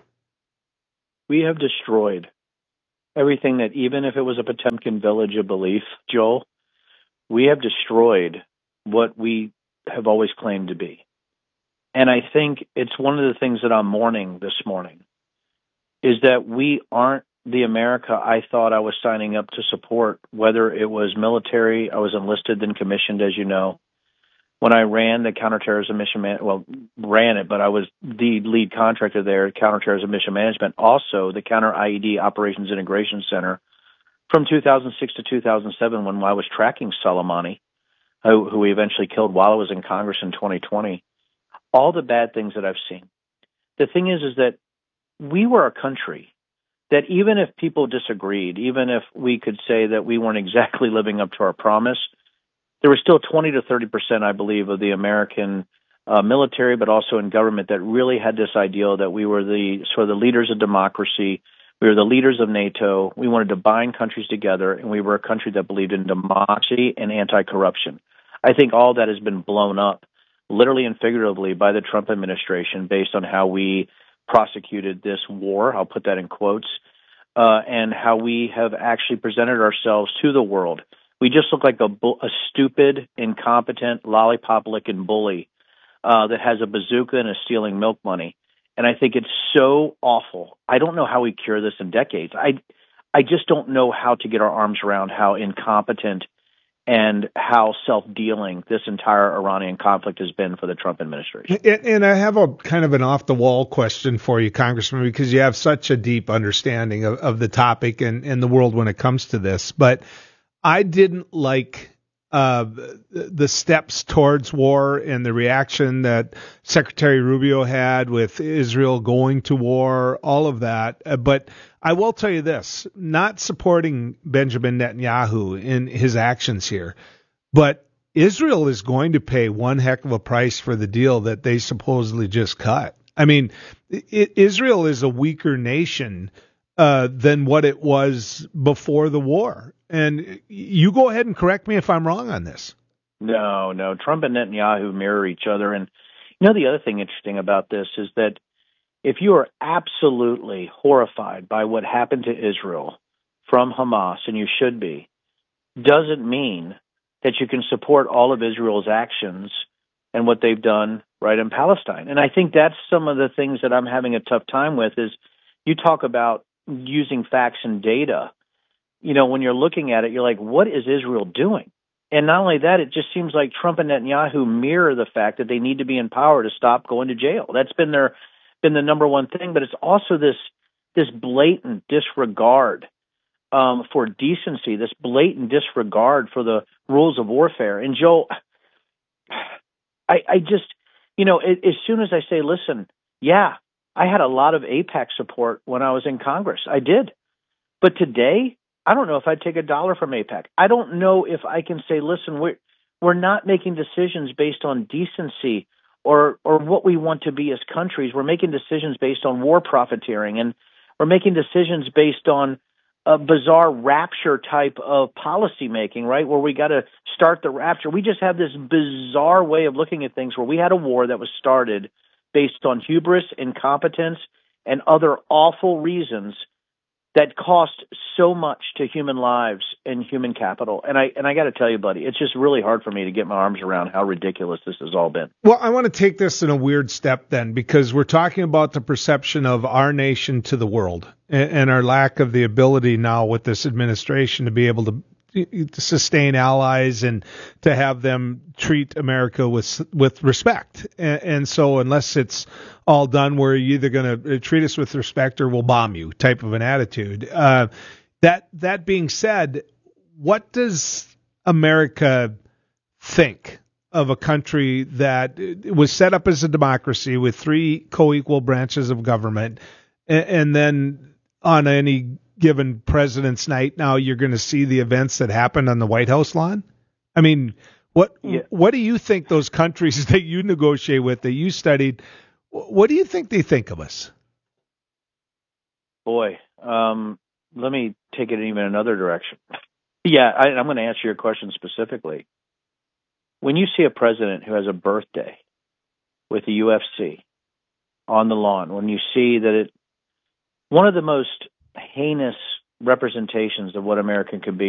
[SPEAKER 6] We have destroyed everything that, even if it was a Potemkin village of belief, Joel, we have destroyed what we have always claimed to be. And I think it's one of the things that I'm mourning this morning is that we aren't the America I thought I was signing up to support, whether it was military. I was enlisted and commissioned, as you know. When I ran the counterterrorism mission, ran it, but I was the lead contractor there, counterterrorism mission management, also the Counter IED Operations Integration Center from 2006 to 2007 when I was tracking Soleimani, who we eventually killed while I was in Congress in 2020. All the bad things that I've seen. The thing is that we were a country that even if people disagreed, even if we could say that we weren't exactly living up to our promise, there was still 20 to 30%, I believe, of the American military, but also in government that really had this ideal that we were the leaders of democracy. We were the leaders of NATO. We wanted to bind countries together, and we were a country that believed in democracy and anti-corruption. I think all that has been blown up, literally and figuratively, by the Trump administration based on how we prosecuted this war, I'll put that in quotes, and how we have actually presented ourselves to the world. We just look like a stupid, incompetent, lollipop-licking bully that has a bazooka and is stealing milk money. And I think it's so awful. I don't know how we cure this in decades. I just don't know how to get our arms around how incompetent and how self-dealing this entire Iranian conflict has been for the Trump administration.
[SPEAKER 1] And I have a kind of an off-the-wall question for you, Congressman, because you have such a deep understanding of the topic and the world when it comes to this. But I didn't like the steps towards war and the reaction that Secretary Rubio had with Israel going to war, all of that. But I will tell you this, not supporting Benjamin Netanyahu in his actions here, but Israel is going to pay one heck of a price for the deal that they supposedly just cut. I mean, Israel is a weaker nation than what it was before the war. And you go ahead and correct me if I'm wrong on this.
[SPEAKER 6] No. Trump and Netanyahu mirror each other. And the other thing interesting about this is that if you are absolutely horrified by what happened to Israel from Hamas, and you should be, doesn't mean that you can support all of Israel's actions and what they've done right in Palestine. And I think that's some of the things that I'm having a tough time with is you talk about using facts and data. When you're looking at it, you're like, what is Israel doing? And not only that, it just seems like Trump and Netanyahu mirror the fact that they need to be in power to stop going to jail. That's been the number one thing, but it's also this blatant disregard for decency, this blatant disregard for the rules of warfare. And Joe, I just, as soon as I say, listen, yeah, I had a lot of AIPAC support when I was in Congress. I did. But today, I don't know if I'd take $1 from AIPAC. I don't know if I can say, listen, we're not making decisions based on decency or what we want to be as countries. We're making decisions based on war profiteering, and we're making decisions based on a bizarre rapture type of policy making, right, where we got to start the rapture. We just have this bizarre way of looking at things where we had a war that was started based on hubris, incompetence, and other awful reasons that cost so much to human lives in human capital. And I got to tell you, buddy, it's just really hard for me to get my arms around how ridiculous this has all been.
[SPEAKER 1] Well, I want to take this in a weird step then, because we're talking about the perception of our nation to the world and our lack of the ability now with this administration to be able to sustain allies and to have them treat America with respect. And so unless it's all done where you're either going to treat us with respect or we'll bomb you type of an attitude. That being said, what does America think of a country that was set up as a democracy with 3 co-equal branches of government, and then on any given president's night, now you're going to see the events that happened on the White House lawn? I mean, what do you think those countries that you negotiate with, that you studied, what do you think they think of us?
[SPEAKER 6] Boy, let me take it even another direction. Yeah, I'm going to answer your question specifically. When you see a president who has a birthday with the UFC on the lawn, when you see that one of the most heinous representations of what America could be